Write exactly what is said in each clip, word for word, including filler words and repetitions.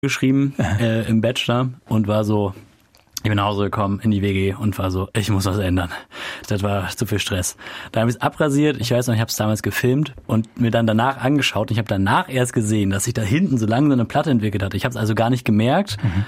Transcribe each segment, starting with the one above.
geschrieben äh, im Bachelor und war so, ich bin nach Hause gekommen in die W G und war so, ich muss was ändern. Das war zu viel Stress. Da habe ich es abrasiert, ich weiß noch, ich habe es damals gefilmt und mir dann danach angeschaut. Und ich habe danach erst gesehen, dass sich da hinten so lange so eine Platte entwickelt hatte. Ich habe es also gar nicht gemerkt und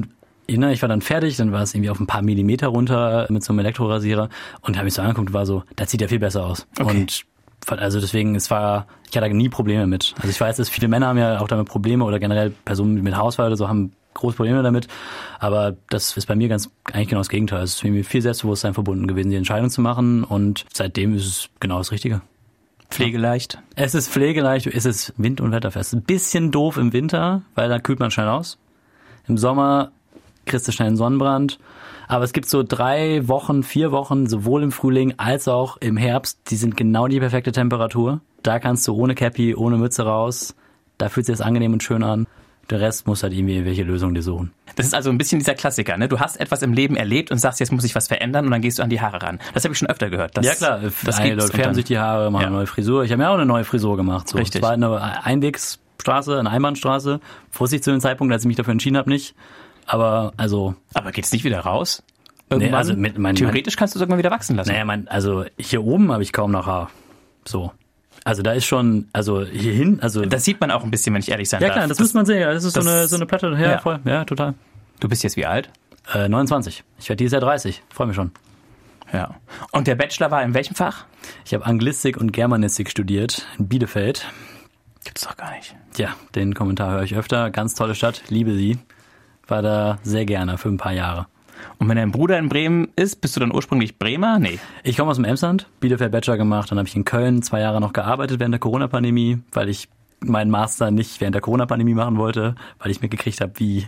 ich war dann fertig, dann war es irgendwie auf ein paar Millimeter runter mit so einem Elektrorasierer und habe mich so angeguckt und war so, das sieht ja viel besser aus. Okay. Und also deswegen, es war, ich hatte nie Probleme mit. Also ich weiß, dass viele Männer haben ja auch damit Probleme oder generell Personen mit Haarausfall oder so haben große Probleme damit. Aber das ist bei mir ganz eigentlich genau das Gegenteil. Es ist mit mir viel Selbstbewusstsein verbunden gewesen, die Entscheidung zu machen und seitdem ist es genau das Richtige. Pflegeleicht? Es ist pflegeleicht, es ist wind- und wetterfest. Ein bisschen doof im Winter, weil da kühlt man schnell aus. Im Sommer kriegst du schnell einen Sonnenbrand. Aber es gibt so drei Wochen, vier Wochen, sowohl im Frühling als auch im Herbst, die sind genau die perfekte Temperatur. Da kannst du ohne Cappy, ohne Mütze raus. Da fühlt sich das angenehm und schön an. Der Rest muss halt irgendwie welche Lösungen dir suchen. Das ist also ein bisschen dieser Klassiker, ne? Du hast etwas im Leben erlebt und sagst, jetzt muss ich was verändern und dann gehst du an die Haare ran. Das habe ich schon öfter gehört. Das, ja klar, das einige Leute färben sich die Haare, machen ja. eine neue Frisur. Ich habe mir auch eine neue Frisur gemacht. So. Richtig. Es war eine Einwegsstraße, eine Einbahnstraße. Wusste ich zu dem Zeitpunkt, als ich mich dafür entschieden habe, nicht. Aber also... Aber geht's nicht wieder raus? Irgendwann? Nee, also mit mein, Theoretisch kannst du es irgendwann wieder wachsen lassen. Naja, mein, also hier oben habe ich kaum noch Haar. So. Also da ist schon, also hierhin, also... Das sieht man auch ein bisschen, wenn ich ehrlich sein ja, darf. Ja klar, das, das muss man sehen. Das ist das, so eine so eine Platte. Ja, ja, voll. Ja, total. Du bist jetzt wie alt? Äh, neunundzwanzig. Ich werde dieses Jahr dreißig. Freue mich schon. Ja. Und der Bachelor war in welchem Fach? Ich habe Anglistik und Germanistik studiert in Bielefeld. Gibt's doch gar nicht. Ja, den Kommentar höre ich öfter. Ganz tolle Stadt, liebe sie. War da sehr gerne für ein paar Jahre. Und wenn dein Bruder in Bremen ist, bist du dann ursprünglich Bremer? Nee. Ich komme aus dem Emsland, Bielefeld Bachelor gemacht, dann habe ich in Köln zwei Jahre noch gearbeitet während der Corona-Pandemie, weil ich meinen Master nicht während der Corona-Pandemie machen wollte, weil ich mitgekriegt habe, wie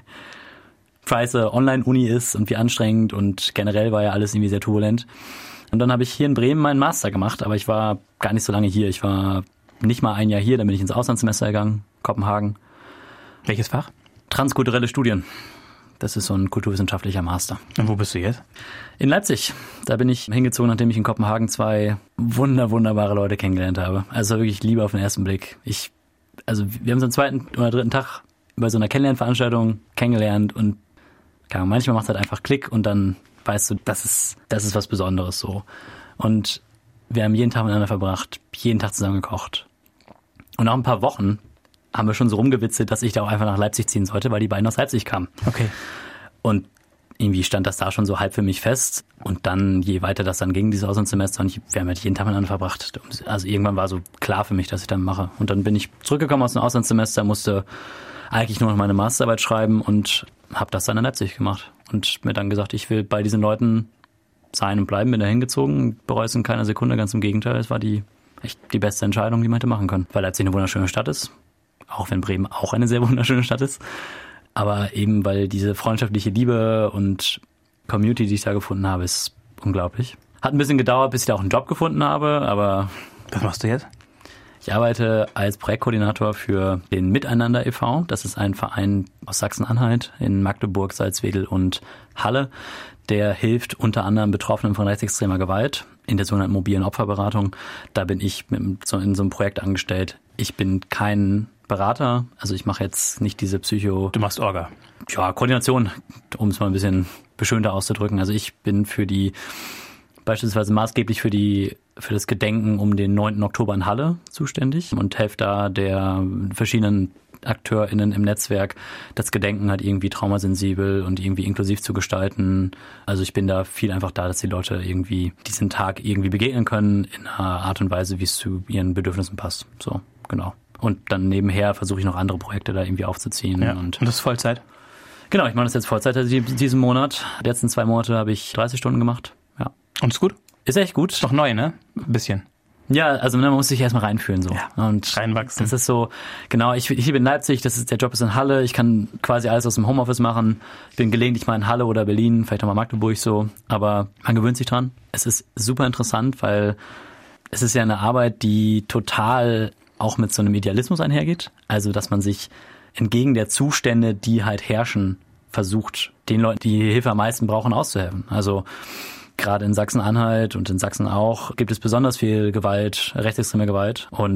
scheiße Online-Uni ist und wie anstrengend und generell war ja alles irgendwie sehr turbulent. Und dann habe ich hier in Bremen meinen Master gemacht, aber ich war gar nicht so lange hier. Ich war nicht mal ein Jahr hier, dann bin ich ins Auslandssemester gegangen, Kopenhagen. Welches Fach? Transkulturelle Studien. Das ist so ein kulturwissenschaftlicher Master. Und wo bist du jetzt? In Leipzig. Da bin ich hingezogen, nachdem ich in Kopenhagen zwei wunder, wunderbare Leute kennengelernt habe. Also wirklich Liebe auf den ersten Blick. Ich, also wir haben so am zweiten oder dritten Tag bei so einer Kennenlernveranstaltung kennengelernt und keine Ahnung, manchmal macht es halt einfach Klick und dann weißt du, das ist, das ist was Besonderes so. Und wir haben jeden Tag miteinander verbracht, jeden Tag zusammen gekocht. Und nach ein paar Wochen haben wir schon so rumgewitzelt, dass ich da auch einfach nach Leipzig ziehen sollte, weil die beiden aus Leipzig kamen. Okay. Und irgendwie stand das da schon so halb für mich fest. Und dann, je weiter das dann ging, dieses Auslandssemester, und ich, wir haben halt jeden Tag miteinander verbracht. Also irgendwann war so klar für mich, dass ich dann mache. Und dann bin ich zurückgekommen aus dem Auslandssemester, musste eigentlich nur noch meine Masterarbeit schreiben und habe das dann in Leipzig gemacht. Und mir dann gesagt, ich will bei diesen Leuten sein und bleiben, bin da hingezogen, bereue es in keiner Sekunde, ganz im Gegenteil. Es war die echt die beste Entscheidung, die man hätte machen können. Weil Leipzig eine wunderschöne Stadt ist. Auch wenn Bremen auch eine sehr wunderschöne Stadt ist. Aber eben, weil diese freundschaftliche Liebe und Community, die ich da gefunden habe, ist unglaublich. Hat ein bisschen gedauert, bis ich da auch einen Job gefunden habe, aber... Was machst du jetzt? Ich arbeite als Projektkoordinator für den Miteinander e V Das ist ein Verein aus Sachsen-Anhalt in Magdeburg, Salzwedel und Halle. Der hilft unter anderem Betroffenen von rechtsextremer Gewalt in der sogenannten mobilen Opferberatung. Da bin ich in so einem Projekt angestellt. Ich bin kein Berater, also ich mache jetzt nicht diese Psycho... Du machst Orga. Ja, Koordination, um es mal ein bisschen beschönter auszudrücken. Also ich bin für die, beispielsweise maßgeblich für die für das Gedenken um den neunten Oktober in Halle zuständig und helfe da der verschiedenen AkteurInnen im Netzwerk, das Gedenken halt irgendwie traumasensibel und irgendwie inklusiv zu gestalten. Also ich bin da viel einfach da, dass die Leute irgendwie diesen Tag irgendwie begegnen können in einer Art und Weise, wie es zu ihren Bedürfnissen passt. So, genau. Und dann nebenher versuche ich noch andere Projekte da irgendwie aufzuziehen. Ja. Und, und das ist Vollzeit? Genau, ich mache das jetzt Vollzeit also diesen Monat. Die letzten zwei Monate habe ich dreißig Stunden gemacht. Ja. Und ist gut? Ist echt gut. Ist doch neu, ne? Ein bisschen. Ja, also man muss sich erstmal reinfühlen so. Ja, und reinwachsen. Das ist so, genau, ich, ich bin in Leipzig, das ist, der Job ist in Halle, ich kann quasi alles aus dem Homeoffice machen. Ich bin gelegentlich mal in Halle oder Berlin, vielleicht auch mal Magdeburg so, aber man gewöhnt sich dran. Es ist super interessant, weil es ist ja eine Arbeit, die total auch mit so einem Idealismus einhergeht. Also, dass man sich entgegen der Zustände, die halt herrschen, versucht, den Leuten, die Hilfe am meisten brauchen, auszuhelfen. Also, gerade in Sachsen-Anhalt und in Sachsen auch gibt es besonders viel Gewalt, rechtsextreme Gewalt. Und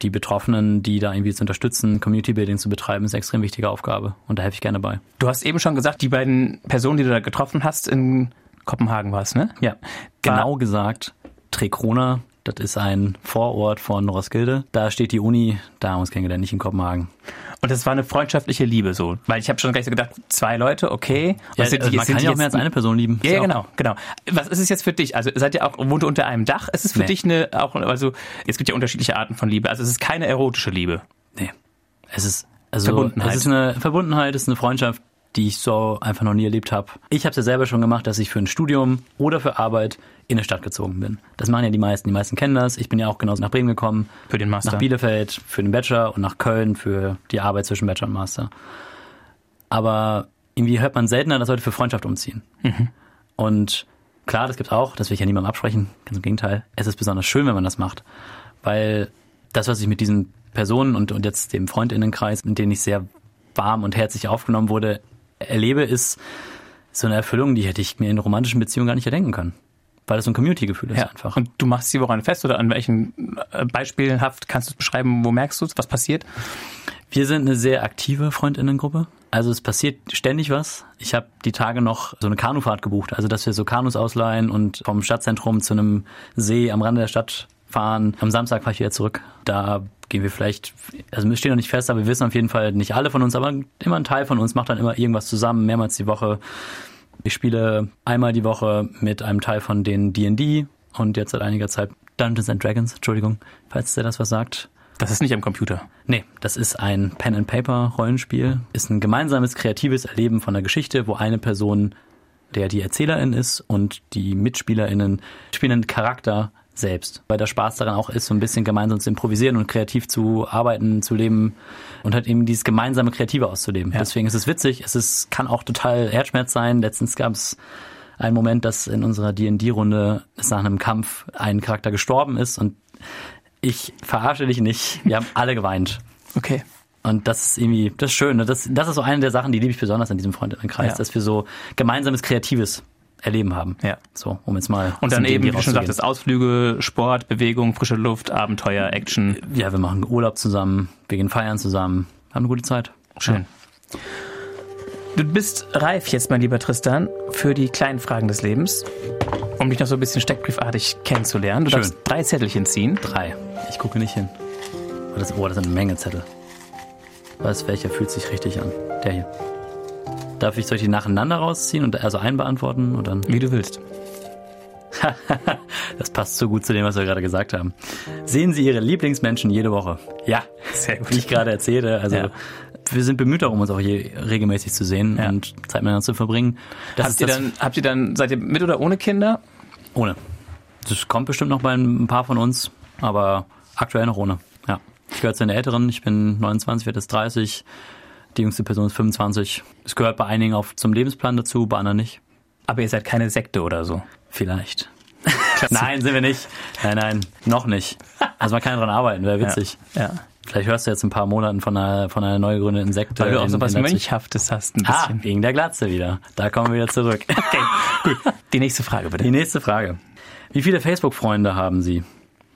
die Betroffenen, die da irgendwie zu unterstützen, Community-Building zu betreiben, ist eine extrem wichtige Aufgabe. Und da helfe ich gerne bei. Du hast eben schon gesagt, die beiden Personen, die du da getroffen hast, in Kopenhagen war es, ne? Ja, genau gesagt, Trekroner, das ist ein Vorort von Roskilde. Da steht die Uni, da haben wir uns kennengelernt, nicht in Kopenhagen. Und das war eine freundschaftliche Liebe so, weil ich habe schon gleich so gedacht, zwei Leute, okay. Ja, sind, also man kann ja auch mehr als eine Person lieben. Ja, ja genau, genau. Was ist es jetzt für dich? Also seid ihr auch, wohnt ihr unter einem Dach? Ist es für nee. dich eine, auch, also es gibt ja unterschiedliche Arten von Liebe, also es ist keine erotische Liebe. Nee, es ist, also Verbundenheit. Es ist eine Verbundenheit, es ist eine Freundschaft, die ich so einfach noch nie erlebt habe. Ich habe es ja selber schon gemacht, dass ich für ein Studium oder für Arbeit in eine Stadt gezogen bin. Das machen ja die meisten. Die meisten kennen das. Ich bin ja auch genauso nach Bremen gekommen. Für den Master. Nach Bielefeld für den Bachelor und nach Köln für die Arbeit zwischen Bachelor und Master. Aber irgendwie hört man seltener, dass Leute für Freundschaft umziehen. Mhm. Und klar, das gibt's auch. Das will ich ja niemandem absprechen. Ganz im Gegenteil. Es ist besonders schön, wenn man das macht. Weil das, was ich mit diesen Personen und, und jetzt dem Freundinnenkreis, mit denen ich sehr warm und herzlich aufgenommen wurde, erlebe, ist so eine Erfüllung, die hätte ich mir in romantischen Beziehungen gar nicht erdenken können. Weil das so ein Community-Gefühl ist ja. einfach. Und du machst sie woran fest oder an welchen beispielhaft kannst du es beschreiben, wo merkst du es, was passiert? Wir sind eine sehr aktive Freundinnengruppe. Also es passiert ständig was. Ich habe die Tage noch so eine Kanufahrt gebucht. Also dass wir so Kanus ausleihen und vom Stadtzentrum zu einem See am Rande der Stadt fahren. Am Samstag fahre ich wieder zurück. Da gehen wir vielleicht, also wir stehen noch nicht fest, aber wir wissen auf jeden Fall nicht alle von uns, aber immer ein Teil von uns macht dann immer irgendwas zusammen, mehrmals die Woche. Ich spiele einmal die Woche mit einem Teil von den D und D und jetzt seit einiger Zeit Dungeons and Dragons, Entschuldigung, falls der das was sagt. Das ist nicht am Computer. Nee, das ist ein Pen-and-Paper-Rollenspiel. Ist ein gemeinsames, kreatives Erleben von einer Geschichte, wo eine Person, der die Erzählerin ist und die MitspielerInnen spielen einen Charakter selbst. Weil der Spaß daran auch ist, so ein bisschen gemeinsam zu improvisieren und kreativ zu arbeiten, zu leben und halt eben dieses gemeinsame Kreative auszuleben. Ja. Deswegen ist es witzig. Es ist, kann auch total Herzschmerz sein. Letztens gab es einen Moment, dass in unserer D und D-Runde nach einem Kampf ein Charakter gestorben ist und ich verarsche dich nicht. Wir haben alle geweint. Okay. Und das ist irgendwie, das ist schön. Das, das ist so eine der Sachen, die liebe ich besonders an diesem Freundinnenkreis, ja. Dass wir so gemeinsames Kreatives Erleben haben. Ja. So, um jetzt mal. Und dann eben, wie du schon sagtest, Ausflüge, Sport, Bewegung, frische Luft, Abenteuer, Action. Ja, wir machen Urlaub zusammen, wir gehen feiern zusammen, haben eine gute Zeit. Schön. Ja. Du bist reif jetzt, mein lieber Tristan, für die kleinen Fragen des Lebens, um dich noch so ein bisschen steckbriefartig kennenzulernen. Du Schön. darfst drei Zettelchen ziehen. Drei. Ich gucke nicht hin. Oh, das, oh, das sind eine Menge Zettel. Was, welcher fühlt sich richtig an? Der hier. Darf ich, soll ich die nacheinander rausziehen und also einen beantworten? Und dann? Wie du willst. Das passt so gut zu dem, was wir gerade gesagt haben. Sehen Sie Ihre Lieblingsmenschen jede Woche? Ja, sehr gut. Wie ich gerade erzählte. Also ja. Wir sind bemüht darum, uns auch je, regelmäßig zu sehen ja. und Zeit miteinander zu verbringen. Das habt, ihr dann, habt ihr dann, seid ihr mit oder ohne Kinder? Ohne. Das kommt bestimmt noch bei ein paar von uns, aber aktuell noch ohne. Ja. Ich gehöre zu den Älteren. Ich bin neunundzwanzig, werde jetzt dreißig. Die jüngste Person ist fünfundzwanzig. Es gehört bei einigen auch zum Lebensplan dazu, bei anderen nicht. Aber ihr seid keine Sekte oder so? Vielleicht. Nein, sind wir nicht. Nein, nein, noch nicht. Also man kann dran arbeiten, wäre witzig. Ja, ja. Vielleicht hörst du jetzt in ein paar Monaten von einer, von einer neu gegründeten Sekte. Weil du auch in, so was in Mönchhaftes hast ein bisschen. Ah, wegen der Glatze wieder. Da kommen wir wieder zurück. Okay, gut. Die nächste Frage bitte. Die nächste Frage. Wie viele Facebook-Freunde haben Sie?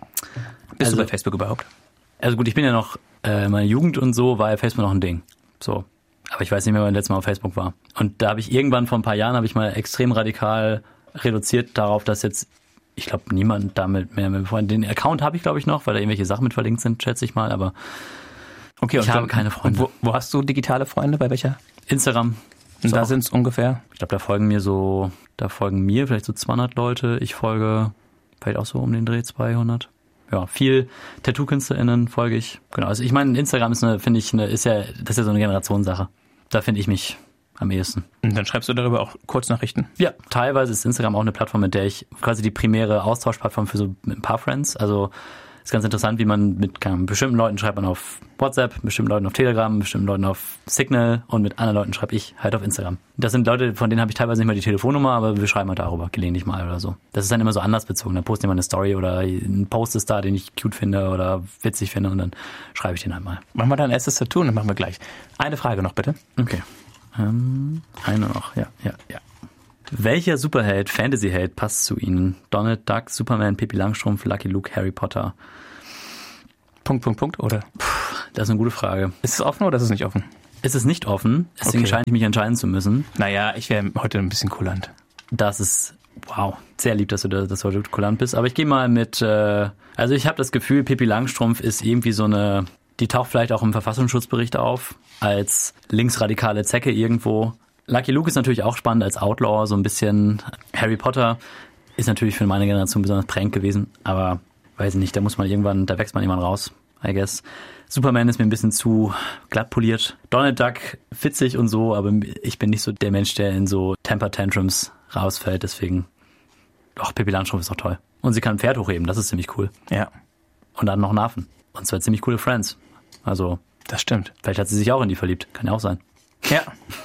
Bist also, du bei Facebook überhaupt? Also gut, ich bin ja noch, äh, meine Jugend und so war ja Facebook noch ein Ding. So. Aber ich weiß nicht mehr, wann ich letztes Mal auf Facebook war. Und da habe ich irgendwann vor ein paar Jahren, habe ich mal extrem radikal reduziert darauf, dass jetzt, ich glaube, niemand damit mehr mit befreundet. Den Account habe ich, glaube ich, noch, weil da irgendwelche Sachen mit verlinkt sind, schätze ich mal, aber okay, ich habe dann, keine Freunde. Wo, wo hast du digitale Freunde? Bei welcher? Instagram. Und da sind es ungefähr? Ich glaube, da folgen mir so, da folgen mir vielleicht so zweihundert Leute. Ich folge vielleicht auch so um den Dreh zweihundert. Ja, viel Tattoo-KünstlerInnen folge ich. Genau, also ich meine, Instagram ist eine, finde ich, eine, ist ja, das ist ja so eine Generationssache. Da finde ich mich am ehesten. Und dann schreibst du darüber auch Kurznachrichten? Ja, teilweise ist Instagram auch eine Plattform, mit der ich quasi die primäre Austauschplattform für so ein paar Friends. Also ist ganz interessant, wie man mit kann, bestimmten Leuten schreibt man auf WhatsApp, mit bestimmten Leuten auf Telegram, mit bestimmten Leuten auf Signal und mit anderen Leuten schreibe ich halt auf Instagram. Das sind Leute, von denen habe ich teilweise nicht mal die Telefonnummer, aber wir schreiben halt darüber, gelegentlich mal oder so. Das ist dann immer so anlassbezogen. Dann poste ich mal eine Story oder ein Post ist da, den ich cute finde oder witzig finde und dann schreibe ich den halt mal. Machen wir dann erstes Tattoo und dann machen wir gleich. Eine Frage noch bitte. Okay. Ähm, eine noch, ja, ja, ja. Welcher Superheld, Fantasy-Held passt zu Ihnen? Donald Duck, Superman, Pippi Langstrumpf, Lucky Luke, Harry Potter. Punkt, Punkt, Punkt, oder? Puh, das ist eine gute Frage. Ist es offen oder ist es nicht offen? Es ist nicht offen, deswegen Okay. scheine ich mich entscheiden zu müssen. Naja, ich wäre heute ein bisschen kulant. Das ist, wow, sehr lieb, dass du da, dass du heute kulant bist. Aber ich gehe mal mit, äh, also ich habe das Gefühl, Pippi Langstrumpf ist irgendwie so eine, die taucht vielleicht auch im Verfassungsschutzbericht auf, als linksradikale Zecke irgendwo. Lucky Luke ist natürlich auch spannend als Outlaw, so ein bisschen. Harry Potter ist natürlich für meine Generation besonders prägend gewesen, aber weiß ich nicht, da muss man irgendwann, da wächst man irgendwann raus, I guess. Superman ist mir ein bisschen zu glatt poliert. Donald Duck, witzig und so, aber ich bin nicht so der Mensch, der in so Temper-Tantrums rausfällt, deswegen, doch, Pippi Langstrumpf ist auch toll. Und sie kann ein Pferd hochheben, das ist ziemlich cool. Ja, Und dann noch einen Affen. Und zwar ziemlich coole Friends. Also, das stimmt. vielleicht hat sie sich auch in die verliebt, kann ja auch sein. Ja,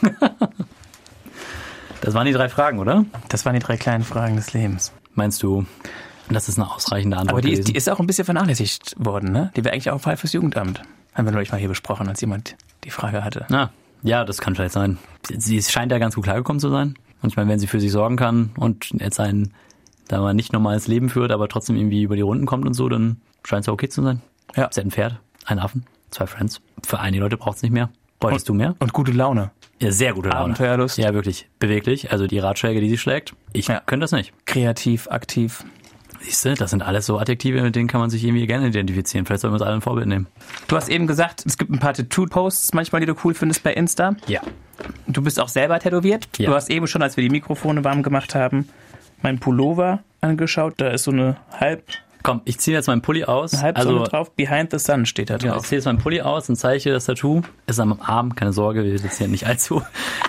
Das waren die drei Fragen, oder? das waren die drei kleinen Fragen des Lebens. Meinst du, das ist eine ausreichende Antwort Aber die ist, gewesen? die ist auch ein bisschen vernachlässigt worden, ne? Die wäre eigentlich auch Fall fürs Jugendamt. Haben wir neulich mal hier besprochen, als jemand die Frage hatte. Na, ja, das kann vielleicht sein. Sie sie scheint ja ganz gut klargekommen zu sein. Und ich meine, wenn sie für sich sorgen kann und jetzt ein, da man nicht normales Leben führt, aber trotzdem irgendwie über die Runden kommt und so, dann scheint es ja okay zu sein. Ja. Sie hat ein Pferd, einen Affen, zwei Friends. Für einige Leute braucht es nicht mehr. Wolltest du mehr? Und gute Laune. Ja, sehr gute Laune. Abenteuerlust. Ja, wirklich. Beweglich. Also die Ratschläge, die sie schlägt. Ich Ja. könnte das nicht. Kreativ, aktiv. Siehst du, das sind alles so Adjektive, mit denen kann man sich irgendwie gerne identifizieren. Vielleicht sollten wir uns alle ein Vorbild nehmen. Du hast eben gesagt, es gibt ein paar Tattoo-Posts manchmal, die du cool findest bei Insta. Ja. Du bist auch selber tätowiert. Ja. Du hast eben schon, als wir die Mikrofone warm gemacht haben, meinen Pullover angeschaut. Da ist so eine Halb, Komm, ich ziehe jetzt meinen Pulli aus. Halbsonne also, drauf. Behind the Sun steht da genau, ich drauf. ziehe jetzt meinen Pulli aus und zeige das Tattoo. Ist am Arm, keine Sorge, wir sitzen hier nicht allzu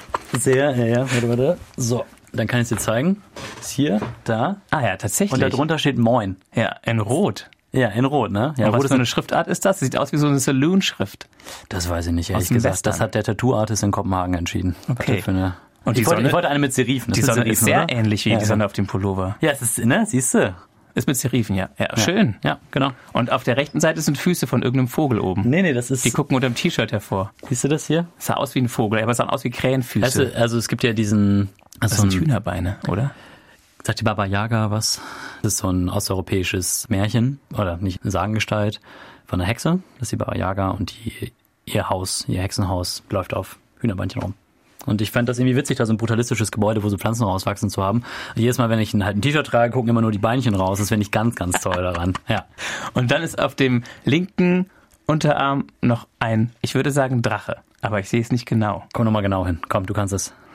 sehr. Ja, ja, warte, warte. So, dann kann ich es dir zeigen. Ist hier, da. Ah ja, tatsächlich. Und da drunter steht Moin. Ja, in Rot. Ja, in Rot, ne? Ja, Und was Rot ist für eine Schriftart ist das? Sieht aus wie so eine Saloon-Schrift. Das weiß ich nicht, ehrlich Aus dem gesagt. Western. Das hat der Tattoo-Artist in Kopenhagen entschieden. Okay. Was für eine Und die ich, wollte, Sonne? ich wollte eine mit Serifen. Das Die sind Sonne ist Serifen, sehr oder? ähnlich wie Ja, die Sonne auf dem Pullover. Ja, es ist, ne? Siehst du? Ist mit Serifen, ja. Ja, schön. Ja, genau. Und auf der rechten Seite sind Füße von irgendeinem Vogel oben. Nee, nee, das ist. Die gucken unter dem T-Shirt hervor. Siehst du das hier? Sah aus wie ein Vogel, aber es sah aus wie Krähenfüße. Weißt du, also es gibt ja diesen. das so sind ein, Hühnerbeine, oder? sagt die Baba Yaga was? Das ist so ein osteuropäisches Märchen, oder nicht eine Sagengestalt von einer Hexe. Das ist die Baba Yaga und die, ihr Haus, ihr Hexenhaus läuft auf Hühnerbeinchen rum. Und ich fand das irgendwie witzig, da so ein brutalistisches Gebäude, wo so Pflanzen rauswachsen zu haben. Und jedes Mal, wenn ich ein, halt ein T-Shirt trage, gucken immer nur die Beinchen raus. Das finde ich ganz, ganz toll daran. Ja. Und dann ist auf dem linken Unterarm noch ein, ich würde sagen Drache, aber ich sehe es nicht genau. Komm nochmal genau hin. Komm, du kannst es.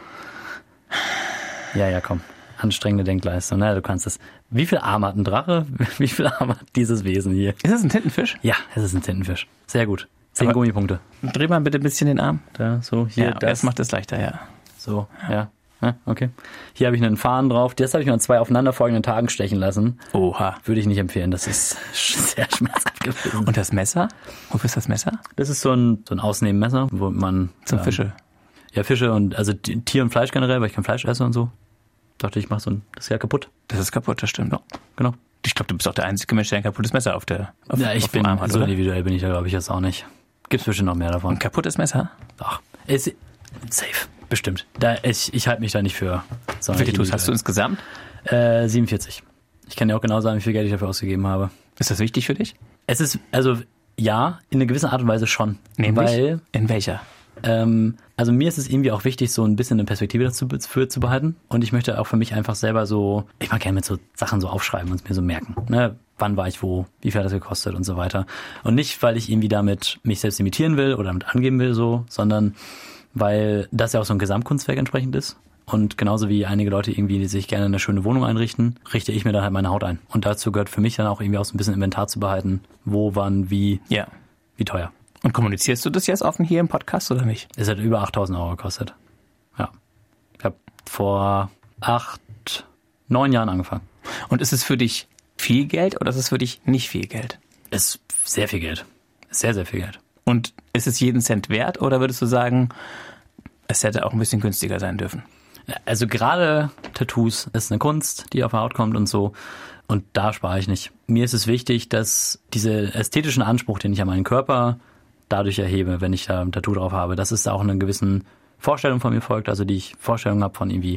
Ja, ja, komm. Anstrengende Denkleistung. Na, du kannst es. Wie viel Arme hat ein Drache? Wie viel Arme hat dieses Wesen hier? Ist das ein Tintenfisch? Ja, es ist ein Tintenfisch. Sehr gut. Zehn Aber- Gummipunkte. Dreh mal bitte ein bisschen den Arm. Da, so, hier, Ja, das. das macht es leichter, ja. So, ja. Ja, okay. Hier habe ich einen Faden drauf. Das habe ich mir an zwei aufeinanderfolgenden Tagen stechen lassen. Oha. Würde ich nicht empfehlen. Das ist sehr schmerzhaft gewesen. Und das Messer? Wofür ist das Messer? Das ist so ein, so ein Ausnehmenmesser, wo man... Zum ähm, Fische. Ja, Fische und also T- Tier und Fleisch generell, weil ich kein Fleisch esse und so. Dachte ich, mach so ein... Das ist ja kaputt. Das ist kaputt, das stimmt. Genau. Ich glaube, du bist auch der einzige Mensch, der ein kaputtes Messer auf der auf, Ja, ich auf dem bin... Arm hat, So oder? individuell bin ich da, glaube ich, jetzt auch nicht. Gibt's bestimmt noch mehr davon. Ein kaputtes Messer? Ach, ist safe. Bestimmt. Da, ich ich halte mich da nicht für... Wie viele Tattoos hast du insgesamt? Äh, siebenundvierzig. Ich kann dir auch genau sagen, wie viel Geld ich dafür ausgegeben habe. Ist das wichtig für dich? Es ist, also ja, in einer gewissen Art und Weise schon. Nämlich? Weil, In welcher? ähm, also mir ist es irgendwie auch wichtig, so ein bisschen eine Perspektive dazu für zu behalten. Und ich möchte auch für mich einfach selber so, ich mag gerne mit so Sachen so aufschreiben und es mir so merken. Ne? Wann war ich wo, wie viel hat das gekostet und so weiter. Und nicht, weil ich irgendwie damit mich selbst imitieren will oder damit angeben will, so, sondern weil das ja auch so ein Gesamtkunstwerk entsprechend ist. Und genauso wie einige Leute irgendwie sich gerne eine schöne Wohnung einrichten, richte ich mir dann halt meine Haut ein. Und dazu gehört für mich dann auch irgendwie auch so ein bisschen Inventar zu behalten. Wo, wann, wie, Ja. wie teuer. Und kommunizierst du das jetzt offen hier im Podcast oder nicht? Es hat über achttausend Euro gekostet. Ja. Ich habe vor acht, neun Jahren angefangen. Und ist es für dich viel Geld oder ist es für dich nicht viel Geld? Ist sehr viel Geld. Ist sehr, sehr viel Geld. Und ist es jeden Cent wert oder würdest du sagen, es hätte auch ein bisschen günstiger sein dürfen? Also gerade Tattoos ist eine Kunst, die auf der Haut kommt und so. Und da spare ich nicht. Mir ist es wichtig, dass dieser ästhetischen Anspruch, den ich an meinen Körper dadurch erhebe, wenn ich da ein Tattoo drauf habe, dass es da auch einer gewissen Vorstellung von mir folgt. Also die ich Vorstellung habe von irgendwie,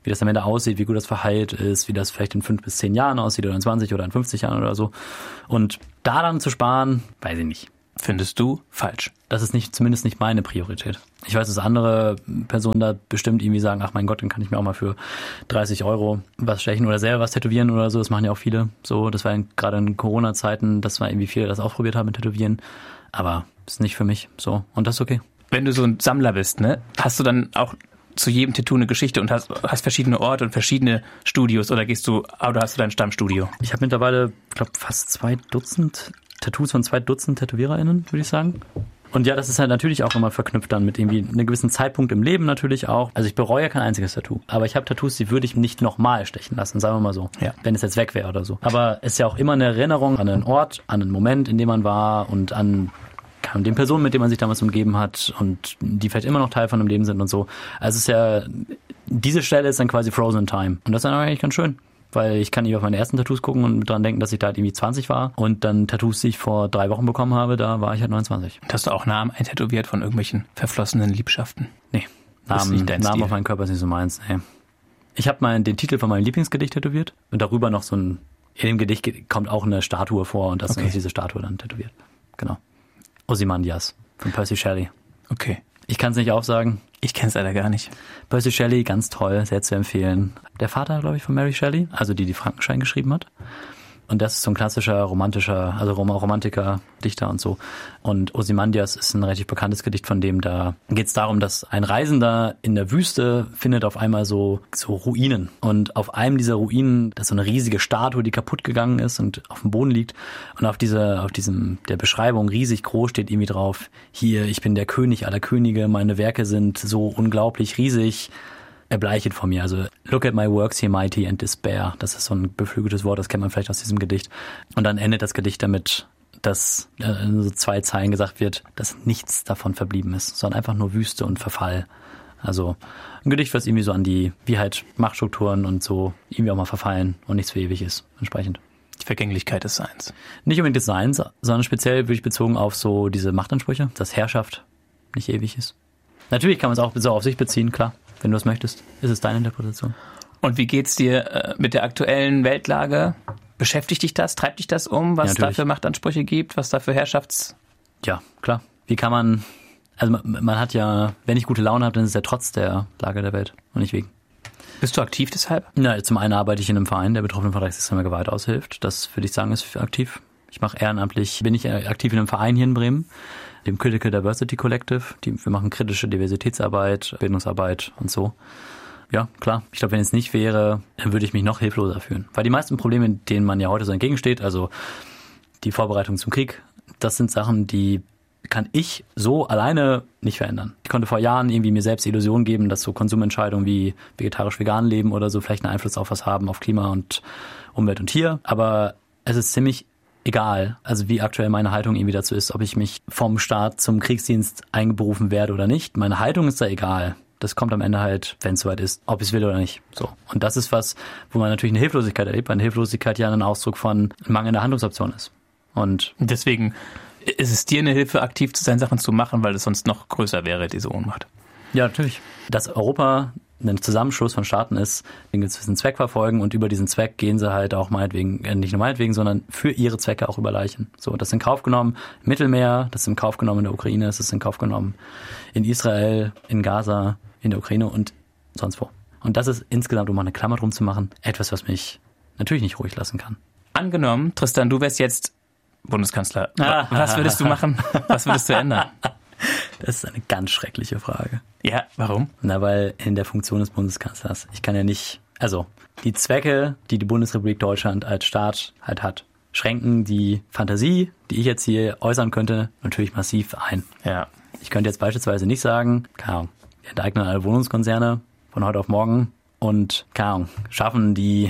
wie das am Ende aussieht, wie gut das verheilt ist, wie das vielleicht in fünf bis zehn Jahren aussieht oder in zwanzig oder in fünfzig Jahren oder so. Und da dann zu sparen, weiß ich nicht. Findest du falsch? Das ist nicht, zumindest nicht meine Priorität. Ich weiß, dass andere Personen da bestimmt irgendwie sagen, ach mein Gott, dann kann ich mir auch mal für dreißig Euro was stechen oder selber was tätowieren oder so. Das machen ja auch viele. So, das war gerade in Corona-Zeiten, dass wir irgendwie viele das ausprobiert haben mit Tätowieren. Aber ist nicht für mich so. Und das ist okay. Wenn du so ein Sammler bist, ne, hast du dann auch zu jedem Tattoo eine Geschichte und hast, hast verschiedene Orte und verschiedene Studios oder gehst du, oder hast du dein Stammstudio? Ich habe mittlerweile, ich glaube, fast zwei Dutzend Tattoos von zwei Dutzend TätowiererInnen, würde ich sagen. Und ja, das ist halt natürlich auch immer verknüpft dann mit irgendwie einem gewissen Zeitpunkt im Leben natürlich auch. Also ich bereue kein einziges Tattoo. Aber ich habe Tattoos, die würde ich nicht nochmal stechen lassen, sagen wir mal so. Ja. Wenn es jetzt weg wäre oder so. Aber es ist ja auch immer eine Erinnerung an einen Ort, an einen Moment, in dem man war und an den Personen, mit denen man sich damals umgeben hat und die vielleicht immer noch Teil von dem Leben sind und so. Also es ist ja, diese Stelle ist dann quasi frozen in time. Und das ist dann eigentlich ganz schön. Weil ich kann nicht auf meine ersten Tattoos gucken und dran denken, dass ich da halt irgendwie zwanzig war. Und dann Tattoos, die ich vor drei Wochen bekommen habe, da war ich halt neunundzwanzig. Und hast du auch Namen eintätowiert von irgendwelchen verflossenen Liebschaften? Nee, Namen, Namen auf meinem Körper ist nicht so meins. Nee. Ich habe mal den Titel von meinem Lieblingsgedicht tätowiert und darüber noch so ein, in dem Gedicht kommt auch eine Statue vor und das okay. ist diese Statue dann tätowiert. Genau. Ozymandias von Percy Shelley. Okay. Ich kann es nicht aufsagen. Ich kenne es leider gar nicht. Percy Shelley, ganz toll, sehr zu empfehlen. Der Vater, glaube ich, von Mary Shelley, also die, die Frankenstein geschrieben hat. Und das ist so ein klassischer romantischer, also Romantiker, Dichter und so. Und Ozymandias ist ein relativ bekanntes Gedicht von dem, da geht es darum, dass ein Reisender in der Wüste findet auf einmal so, so Ruinen. Und auf einem dieser Ruinen, das ist so eine riesige Statue, die kaputt gegangen ist und auf dem Boden liegt. Und auf dieser, auf diesem, der Beschreibung riesig groß steht irgendwie drauf, hier, ich bin der König aller Könige, meine Werke sind so unglaublich riesig. Erbleichet vor mir. Also look at my works here mighty and despair. Das ist so ein beflügeltes Wort, das kennt man vielleicht aus diesem Gedicht. Und dann endet das Gedicht damit, dass äh, in so zwei Zeilen gesagt wird, dass nichts davon verblieben ist, sondern einfach nur Wüste und Verfall. Also ein Gedicht, was irgendwie so an die, wie halt Machtstrukturen und so irgendwie auch mal verfallen und nichts für ewig ist, entsprechend. Die Vergänglichkeit des Seins. Nicht unbedingt des Seins, sondern speziell würde ich bezogen auf so diese Machtansprüche, dass Herrschaft nicht ewig ist. Natürlich kann man es auch so auf sich beziehen, klar. Wenn du es möchtest, ist es deine Interpretation. Und wie geht's dir äh, mit der aktuellen Weltlage? Beschäftigt dich das? Treibt dich das um, was ja, da für Machtansprüche gibt, was da für Herrschafts... Ja, klar. Wie kann man... Also man, man hat ja, wenn ich gute Laune habe, dann ist es ja trotz der Lage der Welt und nicht wegen. Bist du aktiv deshalb? Ja, zum einen arbeite ich in einem Verein, der betroffenen von rechtsextremer Gewalt aushilft. Das würde ich sagen, ist aktiv. Ich mache ehrenamtlich, bin ich aktiv in einem Verein hier in Bremen, dem Critical Diversity Collective. Die, wir machen kritische Diversitätsarbeit, Bildungsarbeit und so. Ja, klar. Ich glaube, wenn es nicht wäre, dann würde ich mich noch hilfloser fühlen. Weil die meisten Probleme, denen man ja heute so entgegensteht, also die Vorbereitung zum Krieg, das sind Sachen, die kann ich so alleine nicht verändern. Ich konnte vor Jahren irgendwie mir selbst die Illusion geben, dass so Konsumentscheidungen wie vegetarisch-vegan leben oder so vielleicht einen Einfluss auf was haben, auf Klima und Umwelt und Tier. Aber es ist ziemlich egal, also wie aktuell meine Haltung irgendwie dazu ist, ob ich mich vom Staat zum Kriegsdienst einberufen werde oder nicht. Meine Haltung ist da egal. Das kommt am Ende halt, wenn es soweit ist, ob ich es will oder nicht. So. Und das ist was, wo man natürlich eine Hilflosigkeit erlebt, weil eine Hilflosigkeit ja ein Ausdruck von mangelnder Handlungsoption ist. Und deswegen ist es dir eine Hilfe, aktiv zu sein, Sachen zu machen, weil es sonst noch größer wäre, diese Ohnmacht. Ja, natürlich. Dass Europa ein Zusammenschluss von Staaten ist, den gewissen Zweck verfolgen und über diesen Zweck gehen sie halt auch meinetwegen, äh nicht nur meinetwegen, sondern für ihre Zwecke auch über Leichen. So, das ist in Kauf genommen im Mittelmeer, das ist in Kauf genommen in der Ukraine, das ist in Kauf genommen in Israel, in Gaza, in der Ukraine und sonst wo. Und das ist insgesamt, um mal eine Klammer drum zu machen, etwas, was mich natürlich nicht ruhig lassen kann. Angenommen, Tristan, du wärst jetzt Bundeskanzler. Was würdest du machen? Was würdest du ändern? Das ist eine ganz schreckliche Frage. Ja, warum? Na, weil in der Funktion des Bundeskanzlers, ich kann ja nicht, also die Zwecke, die die Bundesrepublik Deutschland als Staat halt hat, schränken die Fantasie, die ich jetzt hier äußern könnte, natürlich massiv ein. Ja. Ich könnte jetzt beispielsweise nicht sagen, keine Ahnung, wir enteignen alle Wohnungskonzerne von heute auf morgen und, keine Ahnung, schaffen die,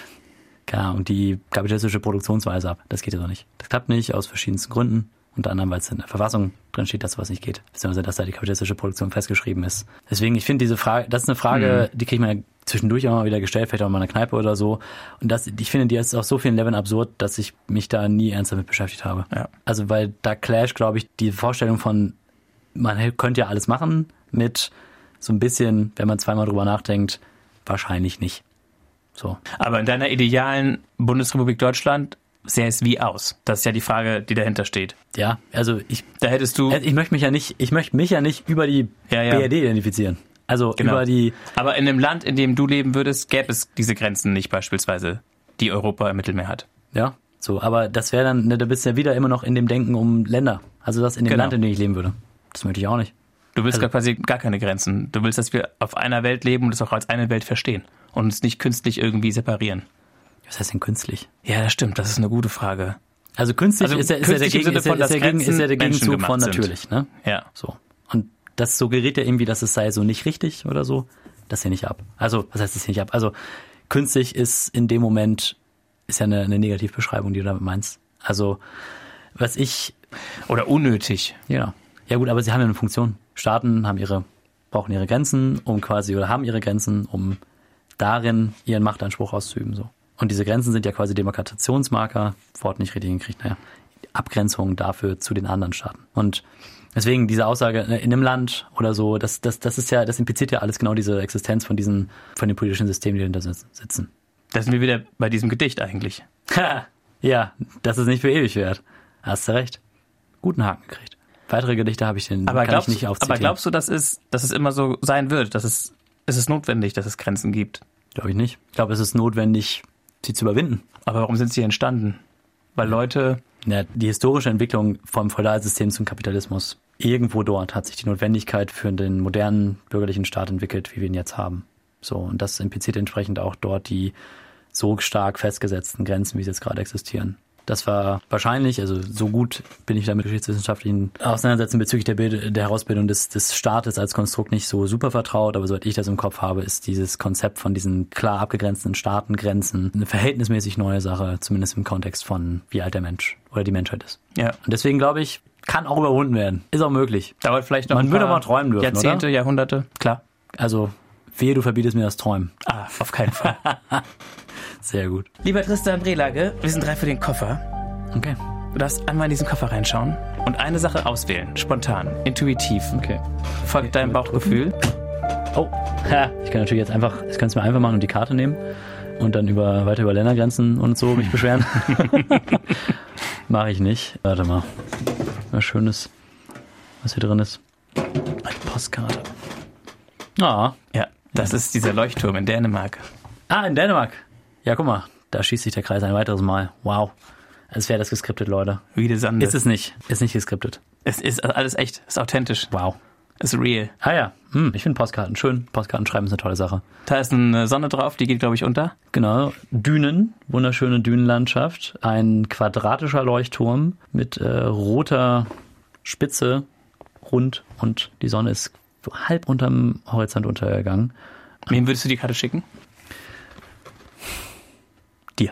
keine Ahnung, die kapitalistische Produktionsweise ab. Das geht ja so nicht. Das klappt nicht aus verschiedensten Gründen. Unter anderem, weil es in der Verfassung drin steht, dass was nicht geht. Beziehungsweise, dass da die kapitalistische Produktion festgeschrieben ist. Deswegen, ich finde diese Frage, das ist eine Frage, mhm. die kriegt man ja zwischendurch auch mal wieder gestellt, vielleicht auch mal in einer Kneipe oder so. Und das, ich finde, die ist auf so vielen Leveln absurd, dass ich mich da nie ernst damit beschäftigt habe. Ja. Also, weil da clash, glaube ich, die Vorstellung von, man könnte ja alles machen mit so ein bisschen, wenn man zweimal drüber nachdenkt, wahrscheinlich nicht. So. Aber in deiner idealen Bundesrepublik Deutschland sähe es wie aus? Das ist ja die Frage, die dahinter steht. Ja, also ich, Da hättest du... ich möchte mich ja nicht, ich möchte mich ja nicht über die Ja, ja. B R D identifizieren. Also Genau. über die, Aber in einem Land, in dem du leben würdest, gäbe es diese Grenzen nicht beispielsweise, die Europa im Mittelmeer hat. ja, so, aber das wäre dann, ne, da bist du ja wieder immer noch in dem Denken um Länder. Also das in dem Genau. Land, in dem ich leben würde. Das möchte ich auch nicht. Du willst Also- quasi gar keine Grenzen. Du willst, dass wir auf einer Welt leben und es auch als eine Welt verstehen und uns nicht künstlich irgendwie separieren. Was heißt denn künstlich? Ja, das stimmt. Das ist eine gute Frage. Also künstlich Also ist ja, ist ja der, künstlich im Gegen, Sinne ist ja, von, ist der, dass Gegen, ist ja der Grenzen Gegenzug von menschengemacht sind. natürlich, ne? Ja. So. Und das suggeriert ja irgendwie, dass es sei so nicht richtig oder so. Das hier nicht ab. Also, was heißt das hier nicht ab? Also, künstlich ist in dem Moment, ist ja eine, eine Negativbeschreibung, die du damit meinst. Also, was ich, Oder unnötig. ja. Ja gut, aber sie haben ja eine Funktion. Staaten haben ihre, brauchen ihre Grenzen, um quasi, oder haben ihre Grenzen, um darin ihren Machtanspruch auszuüben, so. Und diese Grenzen sind ja quasi Demarkationsmarker, Wort nicht richtig gekriegt, naja, Abgrenzung dafür zu den anderen Staaten. Und deswegen diese Aussage in einem Land oder so, das, das, das ist ja, das impliziert ja alles genau diese Existenz von diesen, von den politischen Systemen, die dahinter sitzen. Da sind wir wieder bei diesem Gedicht eigentlich. Ha, ja, das ist nicht für ewig wert. Hast du recht. Guten Haken gekriegt. Weitere Gedichte habe ich den, Aber kann glaubst, ich nicht aufzitieren. aber glaubst du, dass es, dass es immer so sein wird? Dass es, es ist notwendig, dass es Grenzen gibt? Glaube ich nicht. Ich glaube, es ist notwendig, sie zu überwinden. Aber warum sind sie entstanden? Weil Leute... Ja, die historische Entwicklung vom Feudalsystem zum Kapitalismus. Irgendwo dort hat sich die Notwendigkeit für den modernen bürgerlichen Staat entwickelt, wie wir ihn jetzt haben. So, und das impliziert entsprechend auch dort die so stark festgesetzten Grenzen, wie sie jetzt gerade existieren. Das war wahrscheinlich, also so gut bin ich da mit geschichtswissenschaftlichen Auseinandersetzungen bezüglich der, Bild, der Herausbildung des, des Staates als Konstrukt nicht so super vertraut, aber soweit ich das im Kopf habe, ist dieses Konzept von diesen klar abgegrenzten Staatengrenzen eine verhältnismäßig neue Sache, zumindest im Kontext von wie alt der Mensch oder die Menschheit ist. Ja. Und deswegen glaube ich, kann auch überwunden werden. Ist auch möglich. Dauert vielleicht noch Man ein würde paar aber träumen dürfen, Jahrzehnte, oder? Jahrhunderte. Klar. Also, wehe, du verbietest mir das Träumen. Ah, auf keinen Fall. Sehr gut. Lieber Tristan Brehlage, wir sind drei für den Koffer. Okay. Du darfst einmal in diesen Koffer reinschauen und eine Sache auswählen. Spontan, intuitiv. Okay. Folgt deinem Bauchgefühl. Oh, ha, ich kann natürlich jetzt einfach, ich kann es mir einfach machen und die Karte nehmen und dann über weiter über Ländergrenzen und so mich beschweren. Mache ich nicht. Warte mal. Was Schönes, was hier drin ist. Eine Postkarte. Ah. Ja, das ist dieser Leuchtturm in Dänemark. Ah, in Dänemark. Ja, guck mal, da schießt sich der Kreis ein weiteres Mal. Wow. Als wäre das geskriptet, Leute. Wie die Sande. Ist es nicht. Ist nicht geskriptet. Es ist alles echt, ist authentisch, Wow. ist real. Ah ja, hm, ich finde Postkarten schön. Postkarten schreiben ist eine tolle Sache. Da ist eine Sonne drauf, die geht, glaube ich, unter. Genau, Dünen, wunderschöne Dünenlandschaft, ein quadratischer Leuchtturm mit äh, roter Spitze, rund und die Sonne ist so halb unterm Horizont untergegangen. Wem würdest du die Karte schicken? Dir.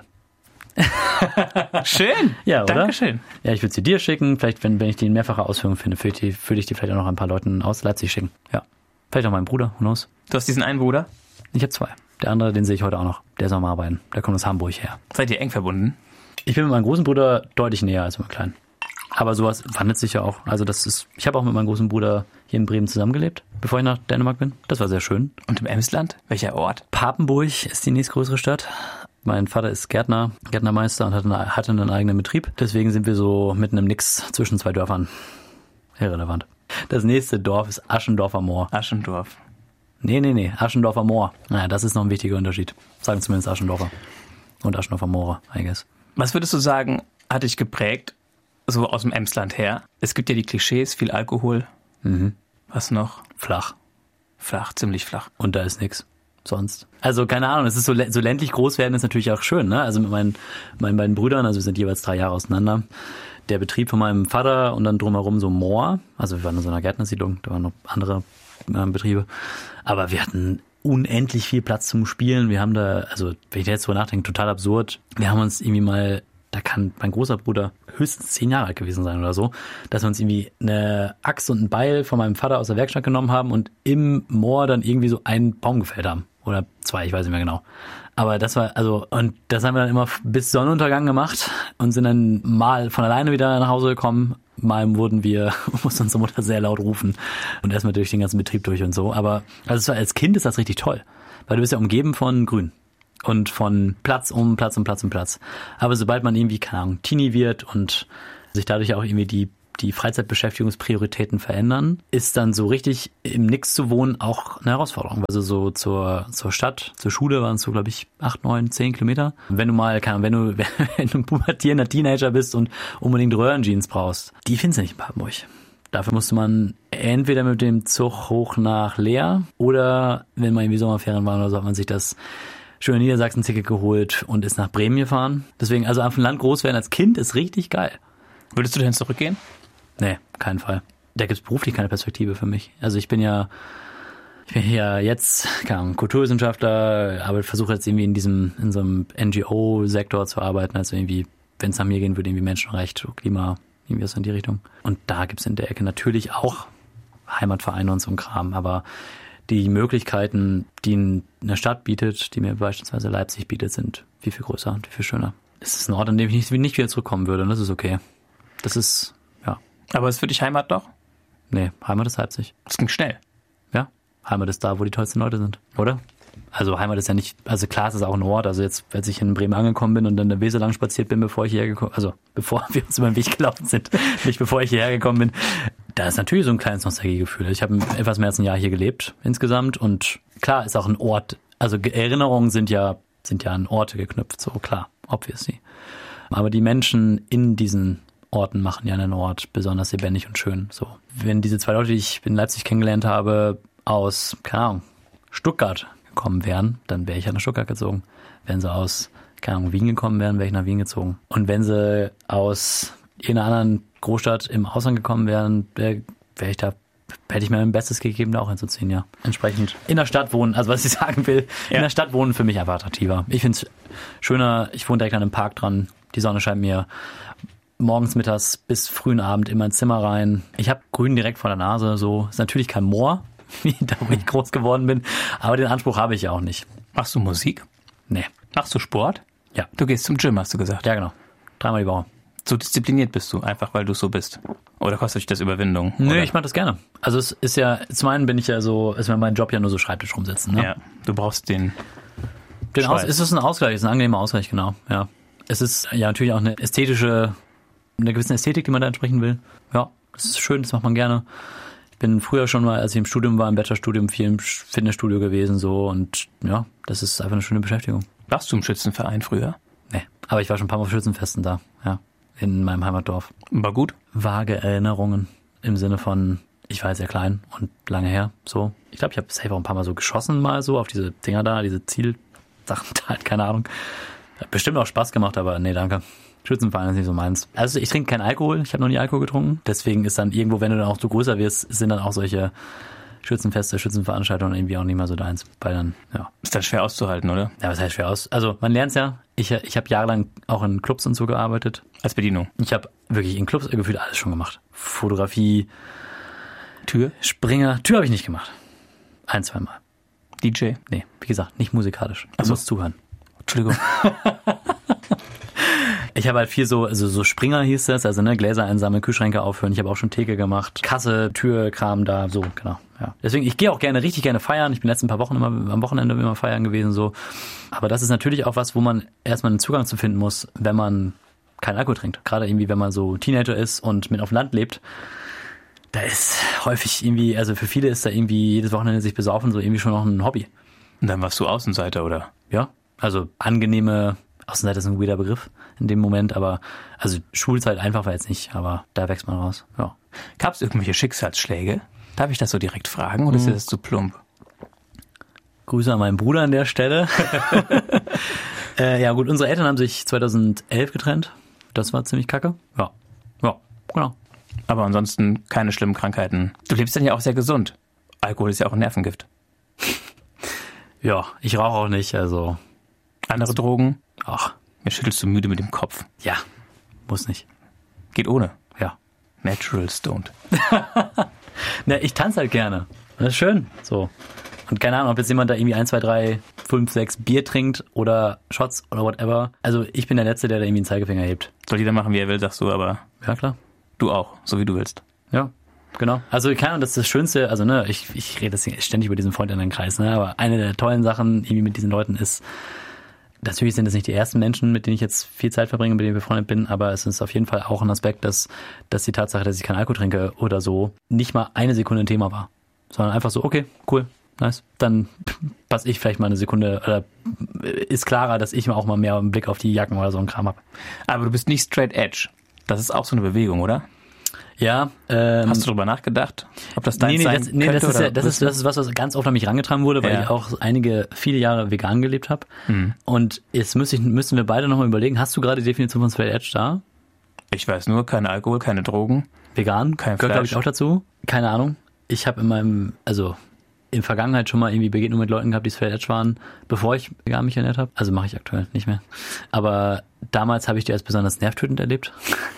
Schön. Ja, oder? Dankeschön. Ja, ich würde sie dir schicken. Vielleicht, wenn, wenn ich die in mehrfacher Ausführung finde, würde ich, die, würde ich die vielleicht auch noch ein paar Leuten aus Leipzig schicken. Ja. Vielleicht auch meinem Bruder, who knows? Du hast diesen einen Bruder. Ich habe zwei. Der andere, den sehe ich heute auch noch. Der ist am Arbeiten. Der kommt aus Hamburg her. Seid ihr eng verbunden? Ich bin mit meinem großen Bruder deutlich näher als mit meinem kleinen. Aber sowas wandelt sich ja auch. Also das ist, ich habe auch mit meinem großen Bruder hier in Bremen zusammengelebt, bevor ich nach Dänemark bin. Das war sehr schön. Und im Emsland? Welcher Ort? Papenburg ist die nächstgrößere Stadt. Mein Vater ist Gärtner, Gärtnermeister und hatte, hatte einen eigenen Betrieb. Deswegen sind wir so mitten im Nix zwischen zwei Dörfern. Irrelevant. Das nächste Dorf ist Aschendorfer Moor. Aschendorf. Nee, nee, nee, Aschendorfer Moor. Naja, das ist noch ein wichtiger Unterschied. Sagen zumindest Aschendorfer. Und Aschendorfer Moore, I guess. Was würdest du sagen, hat dich geprägt, so aus dem Emsland her? Es gibt ja die Klischees, viel Alkohol. Mhm. Was noch? Flach. Flach, ziemlich flach. Und da ist nix. Sonst. Also keine Ahnung, es ist so, so ländlich groß werden ist natürlich auch schön, ne? Also mit meinen, meinen beiden Brüdern, also wir sind jeweils drei Jahre auseinander. Der Betrieb von meinem Vater und dann drumherum so Moor. Also wir waren in so einer Gärtnersiedlung, da waren noch andere äh, Betriebe. Aber wir hatten unendlich viel Platz zum Spielen. Wir haben da, also wenn ich da jetzt drüber nachdenke, total absurd. Wir haben uns irgendwie mal, da kann mein großer Bruder höchstens zehn Jahre alt gewesen sein oder so, dass wir uns irgendwie eine Axt und ein Beil von meinem Vater aus der Werkstatt genommen haben und im Moor dann irgendwie so einen Baum gefällt haben. Oder zwei, ich weiß nicht mehr genau. Aber das war, also, und das haben wir dann immer bis Sonnenuntergang gemacht und sind dann mal von alleine wieder nach Hause gekommen. Mal wurden wir, musste unsere Mutter sehr laut rufen und erstmal durch den ganzen Betrieb durch und so. Aber also als Kind ist das richtig toll. Weil du bist ja umgeben von Grün. Und von Platz um Platz um Platz um Platz. Aber sobald man irgendwie, keine Ahnung, Teenie wird und sich dadurch auch irgendwie die, die Freizeitbeschäftigungsprioritäten verändern, ist dann so richtig im Nix zu wohnen auch eine Herausforderung. Also so zur, zur Stadt, zur Schule waren es so, glaube ich, acht, neun, zehn Kilometer. Wenn du mal, keine Ahnung, wenn du, wenn du ein pubertierender Teenager bist und unbedingt Röhrenjeans brauchst, die findest du nicht in Papenburg. Dafür musste man entweder mit dem Zug hoch nach Leer oder, wenn man irgendwie Sommerferien war oder so, hat man sich das schöne Niedersachsen-Ticket geholt und ist nach Bremen gefahren. Deswegen, also auf dem Land groß werden als Kind ist richtig geil. Würdest du denn zurückgehen? Nee, keinen Fall. Da gibt's beruflich keine Perspektive für mich. Also ich bin ja, ich bin ja jetzt, keine Ahnung, Kulturwissenschaftler, aber versuche jetzt irgendwie in diesem, in so einem N G O-Sektor zu arbeiten, also irgendwie, wenn es nach mir gehen würde, irgendwie Menschenrecht, Klima, irgendwie was in die Richtung. Und da gibt's in der Ecke natürlich auch Heimatvereine und so ein Kram, aber die Möglichkeiten, die eine Stadt bietet, die mir beispielsweise Leipzig bietet, sind viel, viel größer und viel schöner. Es ist ein Ort, an dem ich nicht, nicht wieder zurückkommen würde und das ist okay. Das ist, ja. Aber ist für dich Heimat doch? Nee, Heimat ist Leipzig. Das ging schnell. Ja, Heimat ist da, wo die tollsten Leute sind, oder? Also Heimat ist ja nicht, also klar, es ist auch ein Ort. Also jetzt, als ich in Bremen angekommen bin und dann der Weser lang spaziert bin, bevor ich hierher gekommen, also bevor wir uns über den Weg gelaufen sind, nicht bevor ich hierher gekommen bin, da ist natürlich so ein kleines Nostalgiegefühl. Ich habe etwas mehr als ein Jahr hier gelebt insgesamt und klar ist auch ein Ort, also Erinnerungen sind ja, sind ja an Orte geknüpft, so klar, obviously. Aber die Menschen in diesen Orten machen ja einen Ort besonders lebendig und schön. So, wenn diese zwei Leute, die ich in Leipzig kennengelernt habe, aus, keine Ahnung, Stuttgart gekommen wären, dann wäre ich ja nach Stuttgart gezogen. Wenn sie aus, keine Ahnung, Wien gekommen wären, wäre ich nach Wien gezogen. Und wenn sie aus irgendeiner anderen Großstadt im Ausland gekommen wären, wäre wär ich da, hätte ich mir mein Bestes gegeben, da auch hinzuziehen, ja. Entsprechend in der Stadt wohnen, also was ich sagen will, ja. In der Stadt wohnen für mich einfach attraktiver. Ich finde es schöner, ich wohne direkt an einem Park dran, die Sonne scheint mir morgens, mittags bis frühen Abend in mein Zimmer rein. Ich habe Grün direkt vor der Nase, so. Ist natürlich kein Moor, wie da, wo ich groß geworden bin, aber den Anspruch habe ich ja auch nicht. Machst du Musik? Nee. Machst du Sport? Ja. Du gehst zum Gym, hast du gesagt? Ja, genau. Dreimal die Woche. So diszipliniert bist du, einfach weil du so bist? Oder kostet dich das Überwindung? Nö, oder? Ich mache das gerne. Also es ist ja, zum einen bin ich ja so, ist mir mein Job ja nur so Schreibtisch rumsitzen. Ne? Ja, du brauchst den Den Aus, es ist ein Ausgleich, es ist ein angenehmer Ausgleich, genau. Ja. Es ist ja natürlich auch eine ästhetische, eine gewisse Ästhetik, die man da entsprechen will. Ja, das ist schön, das macht man gerne. Ich bin früher schon mal, als ich im Studium war, im Bachelorstudium, viel im Fitnessstudio gewesen so und ja, das ist einfach eine schöne Beschäftigung. Warst du im Schützenverein früher? Nee, aber ich war schon ein paar Mal auf Schützenfesten da, ja, in meinem Heimatdorf. War gut? Vage Erinnerungen im Sinne von, ich war jetzt sehr klein und lange her, so. Ich glaube, ich habe safe auch ein paar Mal so geschossen mal so auf diese Dinger da, diese Zielsachen da, halt, keine Ahnung. Hat bestimmt auch Spaß gemacht, aber nee, danke. Schützenverein ist nicht so meins. Also ich trinke keinen Alkohol, ich habe noch nie Alkohol getrunken. Deswegen ist dann irgendwo, wenn du dann auch so größer wirst, sind dann auch solche Schützenfeste, Schützenveranstaltungen irgendwie auch nicht mehr so deins. Weil dann, ja. Ist dann schwer auszuhalten, oder? Ja, was heißt schwer aus? Also man lernt's ja. Ich, ich habe jahrelang auch in Clubs und so gearbeitet. Als Bedienung? Ich habe wirklich in Clubs gefühlt alles schon gemacht. Fotografie, Tür? Springer. Tür habe ich nicht gemacht. Ein, zwei Mal. D J? Nee, wie gesagt, nicht musikalisch. Du so. musst zuhören. Entschuldigung. Ich habe halt viel so, also so Springer hieß das, also ne, Gläser einsammeln, Kühlschränke aufhören. Ich habe auch schon Theke gemacht, Kasse, Tür, Kram da, so, genau, ja. Deswegen, ich gehe auch gerne, richtig gerne feiern. Ich bin letzten paar Wochen immer, am Wochenende immer feiern gewesen, so. Aber das ist natürlich auch was, wo man erstmal einen Zugang zu finden muss, wenn man keinen Alkohol trinkt. Gerade irgendwie, wenn man so Teenager ist und mit auf dem Land lebt. Da ist häufig irgendwie, also für viele ist da irgendwie jedes Wochenende sich besaufen so irgendwie schon noch ein Hobby. Und dann warst du Außenseiter, oder? Ja, also angenehme, Außenseiter ist ein weirder Begriff in dem Moment, aber also Schulzeit einfach war jetzt nicht, aber da wächst man raus. Ja. Gab es irgendwelche Schicksalsschläge? Darf ich das so direkt fragen oder mhm. ist das zu plump? Grüße an meinen Bruder an der Stelle. äh, ja gut, unsere Eltern haben sich zweitausendelf getrennt. Das war ziemlich kacke. Ja, ja, genau. Aber ansonsten keine schlimmen Krankheiten. Du lebst dann ja auch sehr gesund. Alkohol ist ja auch ein Nervengift. Ja, ich rauche auch nicht, also. Andere Drogen? Ach. Mir schüttelst du müde mit dem Kopf. Ja, muss nicht. Geht ohne? Ja. Natural stoned. Na, ich tanze halt gerne. Das ist schön, so. Und keine Ahnung, ob jetzt jemand da irgendwie ein, zwei, drei, fünf, sechs Bier trinkt oder Shots oder whatever. Also ich bin der Letzte, der da irgendwie einen Zeigefinger hebt. Soll jeder machen, wie er will, sagst du, aber... Ja, klar. Du auch, so wie du willst. Ja. genau. Also keine Ahnung, das ist das Schönste, also ne, ich, ich rede jetzt ständig über diesen Freundinnenkreis, ne, aber eine der tollen Sachen irgendwie mit diesen Leuten ist, natürlich sind es nicht die ersten Menschen, mit denen ich jetzt viel Zeit verbringe, mit denen ich befreundet bin, aber es ist auf jeden Fall auch ein Aspekt, dass, dass die Tatsache, dass ich keinen Alkohol trinke oder so, nicht mal eine Sekunde ein Thema war. Sondern einfach so, okay, cool, nice. Dann passe ich vielleicht mal eine Sekunde, oder ist klarer, dass ich auch mal mehr einen Blick auf die Jacken oder so einen Kram habe. Aber du bist nicht straight edge. Das ist auch so eine Bewegung, oder? Ja. Ähm, Hast du darüber nachgedacht, ob das dein nee, nee, sein das, nee, könnte? das ist, oder ja, das, ist, das ist was, was ganz oft an mich herangetragen wurde, weil ja. ich auch einige, viele Jahre vegan gelebt habe. Mhm. Und jetzt müssen, ich, müssen wir beide nochmal überlegen, hast du gerade die Definition von Straight Edge da? Ich weiß nur, kein Alkohol, keine Drogen. Vegan? Kein Gehört, glaube Fleisch. ich, auch dazu. Keine Ahnung. Ich habe in meinem, also in Vergangenheit schon mal irgendwie Begegnungen mit Leuten gehabt, die Straight Edge waren, bevor ich vegan mich ernährt habe. Also mache ich aktuell nicht mehr. Aber damals habe ich die als besonders nervtötend erlebt.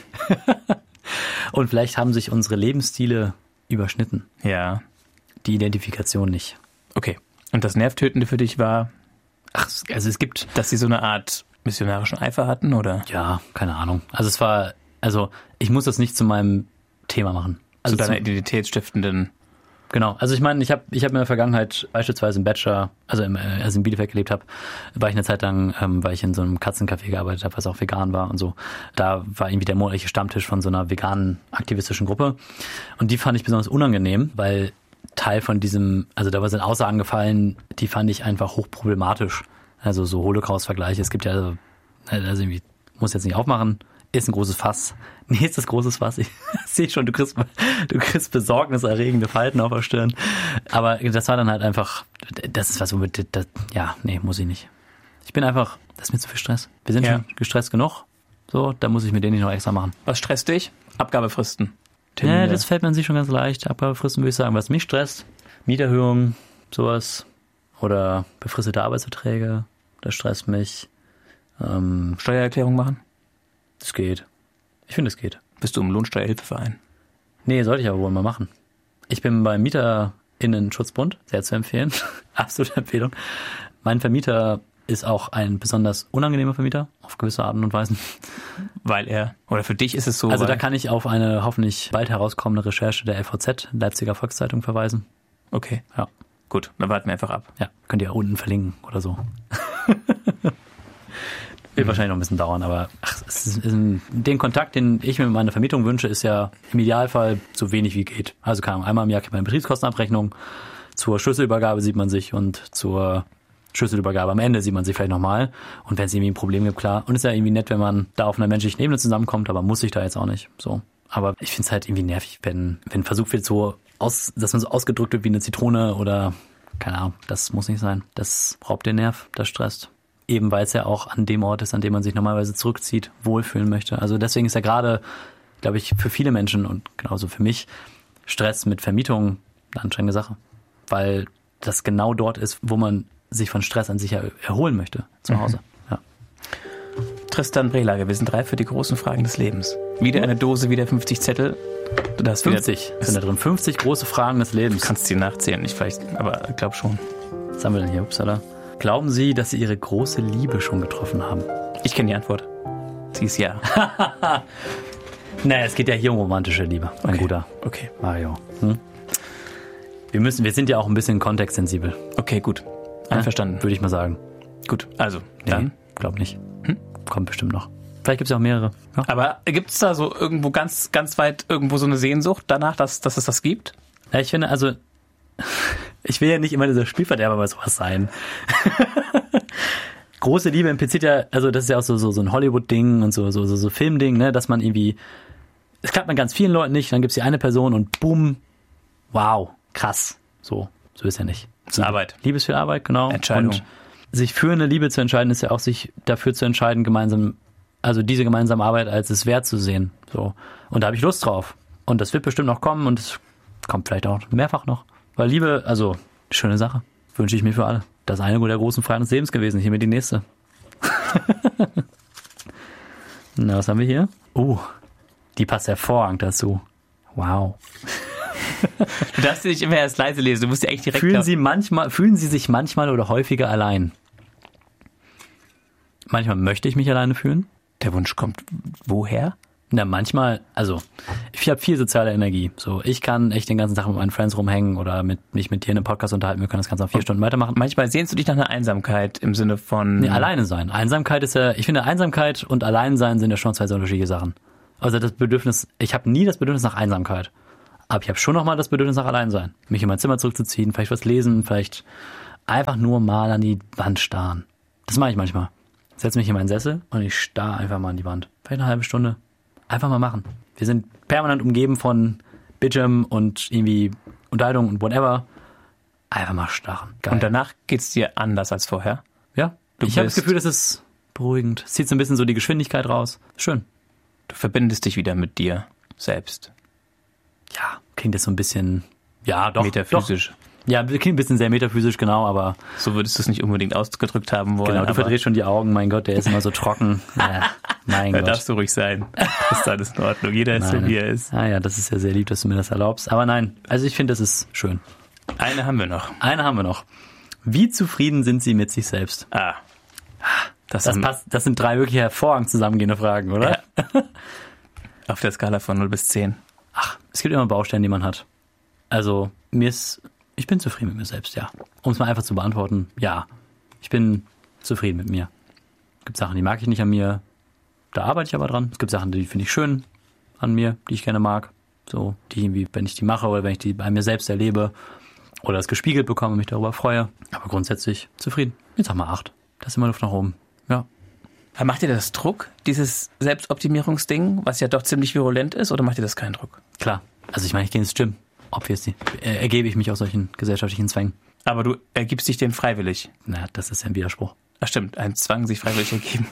Und vielleicht haben sich unsere Lebensstile überschnitten. Ja. Die Identifikation nicht. Okay. Und das Nervtötende für dich war, Ach, also es gibt, dass sie so eine Art missionarischen Eifer hatten, oder? ja, keine Ahnung. Also es war, also ich muss das nicht zu meinem Thema machen. Also Zu deiner zu, identitätsstiftenden... genau. Also ich meine, ich habe ich hab in der Vergangenheit beispielsweise im Bachelor, also im, als ich in Bielefeld gelebt habe, war ich eine Zeit lang, ähm, weil ich in so einem Katzencafé gearbeitet habe, was auch vegan war und so. Da war irgendwie der monatliche Stammtisch von so einer veganen aktivistischen Gruppe. Und die fand ich besonders unangenehm, weil Teil von diesem, also da sind Aussagen gefallen, die fand ich einfach hochproblematisch. Also so Holocaust-Vergleiche. Es gibt ja, also, also irgendwie, muss jetzt nicht aufmachen, ist ein großes Fass. Nächstes großes Fass. Ich sehe schon, du kriegst, du kriegst besorgniserregende Falten auf der Stirn. Aber das war dann halt einfach, das ist was, womit, das, ja, nee, muss ich nicht. Ich bin einfach, das ist mir zu viel Stress. Wir sind Ja. schon gestresst genug. So, da muss ich mir den nicht noch extra machen. Was stresst dich? Abgabefristen. Ja, Termine. das fällt man sich schon ganz leicht. Abgabefristen würde ich sagen. Was mich stresst, Mieterhöhung, sowas. Oder befristete Arbeitsverträge, das stresst mich. Ähm, Steuererklärung machen? das geht. Ich finde, es geht. Bist du im Lohnsteuerhilfeverein? Nee, sollte ich aber wohl mal machen. Ich bin beim MieterInnen-Schutzbund, sehr zu empfehlen. Absolute Empfehlung. Mein Vermieter ist auch ein besonders unangenehmer Vermieter, auf gewisse Arten und Weisen. Weil er, oder für dich ist es so... Also da weil, kann ich auf eine hoffentlich bald herauskommende Recherche der L V Z, Leipziger Volkszeitung, verweisen. Okay, Ja, gut, dann warten wir einfach ab. ja, könnt ihr unten verlinken oder so. Wird wahrscheinlich noch ein bisschen dauern, aber ach, es ist, ist ein, den Kontakt, den ich mir mit meiner Vermietung wünsche, ist ja im Idealfall so wenig wie geht. Also keine Ahnung, einmal im Jahr kriegt man eine Betriebskostenabrechnung, zur Schlüsselübergabe sieht man sich und zur Schlüsselübergabe am Ende sieht man sich vielleicht nochmal. Und wenn es irgendwie ein Problem gibt, klar. Und es ist ja irgendwie nett, wenn man da auf einer menschlichen Ebene zusammenkommt, aber muss ich da jetzt auch nicht. So. Aber ich finde es halt irgendwie nervig, wenn, wenn versucht wird, so aus, dass man so ausgedrückt wird wie eine Zitrone oder keine Ahnung, das muss nicht sein. Das raubt den Nerv, das stresst. Eben weil es ja auch an dem Ort ist, an dem man sich normalerweise zurückzieht, wohlfühlen möchte. Also deswegen ist ja gerade, glaube ich, für viele Menschen und genauso für mich Stress mit Vermietung eine anstrengende Sache. Weil das genau dort ist, wo man sich von Stress an sich er- erholen möchte, zu Hause. Mhm. Ja. Tristan Brelage, wir sind drei für die großen Fragen des Lebens. Wieder eine Dose, wieder fünfzig Zettel. Du darfst wieder, fünfzig sind da drin. fünfzig große Fragen des Lebens. Du kannst sie nachzählen, nicht vielleicht, aber ich glaube schon. Was haben wir denn hier? Upsala. Glauben Sie, dass Sie Ihre große Liebe schon getroffen haben? Ich kenne die Antwort. Sie ist ja. Naja, es geht ja hier um romantische Liebe, mein Okay. Bruder Okay. Mario. Hm? Wir müssen, wir sind ja auch ein bisschen kontextsensibel, Okay, gut. Einverstanden. würde ich mal sagen. Gut, also, Nee, dann. glaub nicht. Hm? Kommt bestimmt noch. Vielleicht gibt es ja auch mehrere. Ja. Aber gibt es da so irgendwo ganz, ganz weit irgendwo so eine Sehnsucht danach, dass, dass es das gibt? Ja, ich finde, also, ich will ja nicht immer dieser Spielverderber bei sowas sein. Große Liebe impliziert ja, also das ist ja auch so, so, so ein Hollywood-Ding und so, so, so, so Filmding, ne, dass man irgendwie, es klappt mit ganz vielen Leuten nicht, dann gibt's die eine Person und boom, wow, krass. So, so ist ja nicht. Das ist Arbeit. Liebe ist viel Arbeit, genau. Entscheidung. Und sich für eine Liebe zu entscheiden, ist ja auch sich dafür zu entscheiden, gemeinsam, also diese gemeinsame Arbeit als es wert zu sehen. So. Und da habe ich Lust drauf. Und das wird bestimmt noch kommen und es kommt vielleicht auch mehrfach noch. Weil Liebe, also, schöne Sache. Wünsche ich mir für alle. Das ist eine der großen Fragen des Lebens gewesen. Hier mit die nächste. Na, was haben wir hier? Uh, die passt hervorragend dazu. Wow. Du darfst sie nicht immer erst leise lesen, du musst sie eigentlich direkt... Fühlen Sie manchmal, fühlen Sie sich manchmal oder häufiger allein? Manchmal möchte ich mich alleine fühlen. Der Wunsch kommt woher? Ja, manchmal, also ich habe viel soziale Energie. So, ich kann echt den ganzen Tag mit meinen Friends rumhängen oder mit, mich mit dir in einem Podcast unterhalten. Wir können das Ganze auch vier Stunden weitermachen. Manchmal sehnst du dich nach einer Einsamkeit im Sinne von... Nee, alleine sein. Einsamkeit ist ja, ich finde Einsamkeit und Alleinsein sind ja schon zwei sehr unterschiedliche Sachen. Also das Bedürfnis, ich habe nie das Bedürfnis nach Einsamkeit. Aber ich habe schon nochmal das Bedürfnis nach Alleinsein. Mich in mein Zimmer zurückzuziehen, vielleicht was lesen, vielleicht einfach nur mal an die Wand starren. Das mache ich manchmal. Ich setze mich in meinen Sessel und ich starre einfach mal an die Wand. Vielleicht eine halbe Stunde. Einfach mal machen. Wir sind permanent umgeben von Bildschirm und irgendwie Unterhaltung und whatever. Einfach mal starren. Geil. Und danach geht's dir anders als vorher? Ja. Du ich habe das bist- Gefühl, das ist beruhigend. Es zieht so ein bisschen so die Geschwindigkeit raus. Schön. Du verbindest dich wieder mit dir selbst. Ja, klingt jetzt so ein bisschen, ja, doch. Metaphysisch. Doch. Ja, klingt ein bisschen sehr metaphysisch, genau, aber So würdest du es nicht unbedingt ausgedrückt haben wollen. genau, du aber verdrehst schon die Augen. Mein Gott, der ist immer so trocken. Ja, mein da Gott. darfst du ruhig sein. Ist alles in Ordnung. Jeder ist so, Nein. wie er ist. Ah ja, das ist ja sehr lieb, dass du mir das erlaubst. Aber nein, also ich finde, das ist schön. Eine haben wir noch. Eine haben wir noch. Wie zufrieden sind Sie mit sich selbst? Ah. Das, Das haben, passt, das sind drei wirklich hervorragend zusammengehende Fragen, oder? Ja. Auf der Skala von null bis zehn. Ach, es gibt immer Baustellen, die man hat. Also, mir ist, ich bin zufrieden mit mir selbst, ja. Um es mal einfach zu beantworten, ja. Ich bin zufrieden mit mir. Es gibt Sachen, die mag ich nicht an mir. Da arbeite ich aber dran. Es gibt Sachen, die finde ich schön an mir, die ich gerne mag. So, die irgendwie, wenn ich die mache oder wenn ich die bei mir selbst erlebe oder es gespiegelt bekomme und mich darüber freue. Aber grundsätzlich zufrieden. Jetzt sag mal acht. Da ist immer Luft nach oben. Ja. Aber macht dir das Druck, dieses Selbstoptimierungsding, was ja doch ziemlich virulent ist, oder macht dir das keinen Druck? Klar. Also ich meine, ich gehe ins Gym. Obviously. Äh, ergebe ich mich aus solchen gesellschaftlichen Zwängen. Aber du ergibst dich den freiwillig. Na, das ist ja ein Widerspruch. Ach stimmt, ein Zwang sich freiwillig ergeben.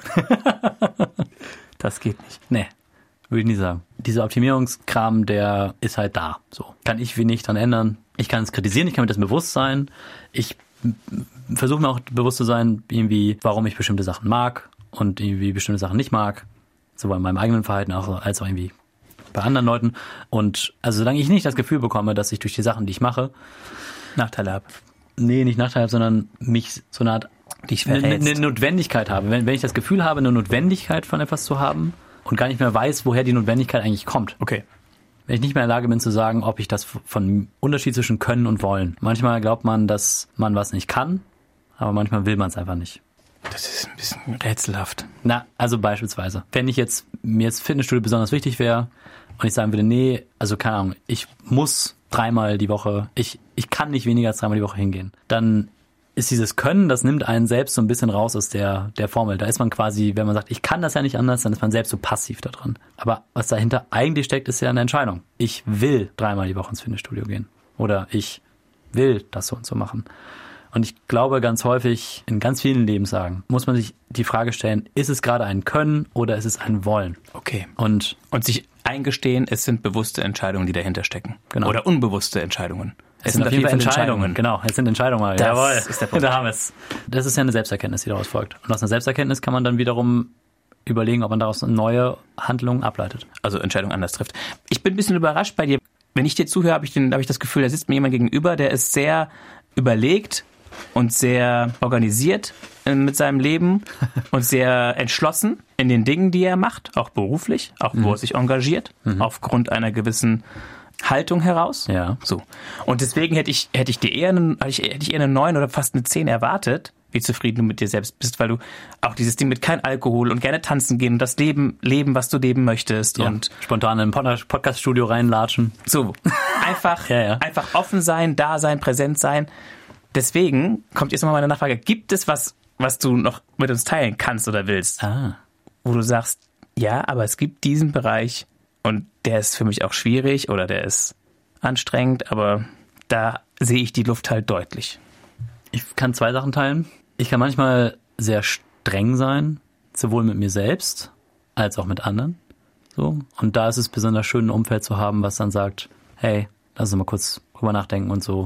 Das geht nicht. Nee, würde ich nie sagen. Dieser Optimierungskram, der ist halt da. So. Kann ich wenig dran ändern. Ich kann es kritisieren, ich kann mir das bewusst sein. Ich versuche mir auch bewusst zu sein, irgendwie, warum ich bestimmte Sachen mag und irgendwie bestimmte Sachen nicht mag. Sowohl in meinem eigenen Verhalten auch, als auch irgendwie bei anderen Leuten. Und also solange ich nicht das Gefühl bekomme, dass ich durch die Sachen, die ich mache, Nachteile habe. nee, nicht Nachteil habe, sondern mich so eine Art Dich eine, verrätst. eine Notwendigkeit habe. Wenn, wenn ich das Gefühl habe, eine Notwendigkeit von etwas zu haben und gar nicht mehr weiß, woher die Notwendigkeit eigentlich kommt. Okay. Wenn ich nicht mehr in der Lage bin zu sagen, ob ich das von Unterschied zwischen Können und Wollen. Manchmal glaubt man, dass man was nicht kann, aber manchmal will man es einfach nicht. Das ist ein bisschen rätselhaft. Na, also beispielsweise, wenn ich jetzt, mir jetzt Fitnessstudio besonders wichtig wäre und ich sagen würde, nee, also keine Ahnung, ich muss dreimal die Woche, ich, ich kann nicht weniger als dreimal die Woche hingehen, dann ist dieses Können, das nimmt einen selbst so ein bisschen raus aus der, der Formel. Da ist man quasi, wenn man sagt, ich kann das ja nicht anders, dann ist man selbst so passiv da dran. Aber was dahinter eigentlich steckt, ist ja eine Entscheidung. Ich will dreimal die Woche ins Fitnessstudio gehen. Oder ich will das so und so machen. Und ich glaube, ganz häufig, in ganz vielen Lebenslagen, muss man sich die Frage stellen, ist es gerade ein Können oder ist es ein Wollen? Okay. Und Und sich eingestehen, es sind bewusste Entscheidungen, die dahinter stecken. Genau. Oder unbewusste Entscheidungen. es sind auf jeden Fall Entscheidungen. Genau, es sind Entscheidungen mal. Das Jawohl, ist der Punkt. da haben wir es. Das ist ja eine Selbsterkenntnis, die daraus folgt. Und aus einer Selbsterkenntnis kann man dann wiederum überlegen, ob man daraus eine neue Handlung ableitet. Also Entscheidung anders trifft. Ich bin ein bisschen überrascht bei dir. Wenn ich dir zuhöre, habe ich, den, habe ich das Gefühl, da sitzt mir jemand gegenüber, der ist sehr überlegt und sehr organisiert äh, mit seinem Leben und sehr entschlossen in den Dingen, die er macht, auch beruflich, auch wo er sich engagiert, aufgrund einer gewissen Haltung heraus. Ja. So. Und deswegen hätte ich, hätte ich dir eher einen, hätte ich, hätte ich eher eine neun oder fast eine zehn erwartet, wie zufrieden du mit dir selbst bist, weil du auch dieses Ding mit kein Alkohol und gerne tanzen gehen und das Leben leben, was du leben möchtest Ja. und Spontan in ein Pod- Podcast-Studio reinlatschen. so. Einfach, Ja, ja. einfach offen sein, da sein, präsent sein. Deswegen kommt jetzt nochmal meine Nachfrage. Gibt es was, was du noch mit uns teilen kannst oder willst? Ah. Wo du sagst, ja, aber es gibt diesen Bereich und der ist für mich auch schwierig oder der ist anstrengend, aber da sehe ich die Luft halt deutlich. Ich kann zwei Sachen teilen. Ich kann manchmal sehr streng sein, sowohl mit mir selbst als auch mit anderen. So. Und da ist es besonders schön, ein Umfeld zu haben, was dann sagt, hey, lass uns mal kurz drüber nachdenken und so.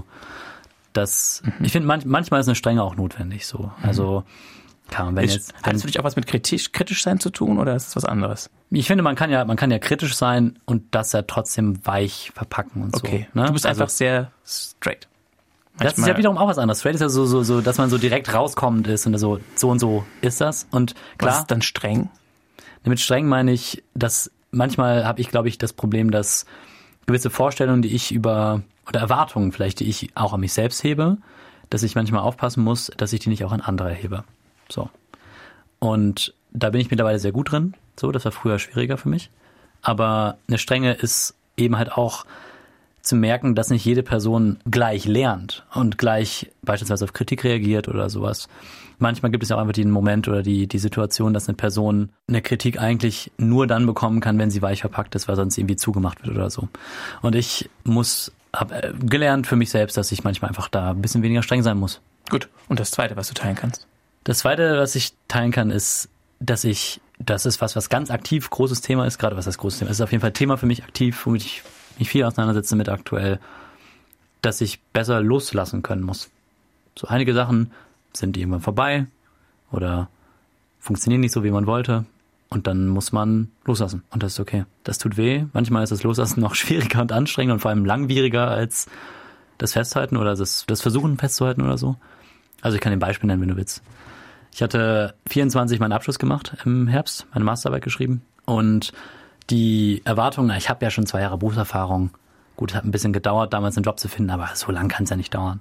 Das, mhm. Ich finde, manch, manchmal ist eine Strenge auch notwendig. So. Also, kann man, wenn Ist, jetzt, hat wenn, es für dich auch was mit kritisch, kritisch sein zu tun oder ist es was anderes? ich finde, man kann ja, man kann ja kritisch sein und das ja trotzdem weich verpacken und Okay, so. Ne? du bist also, einfach sehr straight. das ist Manchmal- ja wiederum auch was anderes. Straight ist ja so, so, so, dass man so direkt rauskommend ist und so, so und so ist das. Und Was klar, ist dann streng? mit streng meine ich, dass manchmal habe ich, glaube ich, das Problem, dass gewisse Vorstellungen, die ich über, oder Erwartungen vielleicht, die ich auch an mich selbst hebe, dass ich manchmal aufpassen muss, dass ich die nicht auch an andere hebe. So. Und da bin ich mittlerweile sehr gut drin. So, das war früher schwieriger für mich. Aber eine Strenge ist eben halt auch zu merken, dass nicht jede Person gleich lernt und gleich beispielsweise auf Kritik reagiert oder sowas. Manchmal gibt es ja auch einfach den Moment oder die, die Situation, dass eine Person eine Kritik eigentlich nur dann bekommen kann, wenn sie weich verpackt ist, weil sonst irgendwie zugemacht wird oder so. Und ich muss, habe gelernt für mich selbst, dass ich manchmal einfach da ein bisschen weniger streng sein muss. Gut. Und das Zweite, was du teilen kannst? Das Zweite, was ich teilen kann, ist, dass ich, das ist was, was ganz aktiv großes Thema ist, gerade was das große Thema ist, ist auf jeden Fall Thema für mich aktiv, womit ich mich viel auseinandersetze mit aktuell, dass ich besser loslassen können muss. So einige Sachen sind irgendwann vorbei oder funktionieren nicht so, wie man wollte und dann muss man loslassen und das ist okay. Das tut weh. Manchmal ist das Loslassen noch schwieriger und anstrengender und vor allem langwieriger als das Festhalten oder das, das Versuchen festzuhalten oder so. Also ich kann dir ein Beispiel nennen, wenn du willst. Ich hatte vierundzwanzig meinen Abschluss gemacht im Herbst, meine Masterarbeit geschrieben und die Erwartung, ich habe ja schon zwei Jahre Berufserfahrung. Gut, es hat ein bisschen gedauert, damals einen Job zu finden, aber so lange kann es ja nicht dauern.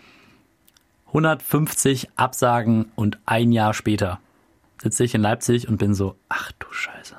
hundertfünfzig Absagen und ein Jahr später sitze ich in Leipzig und bin so, ach du Scheiße.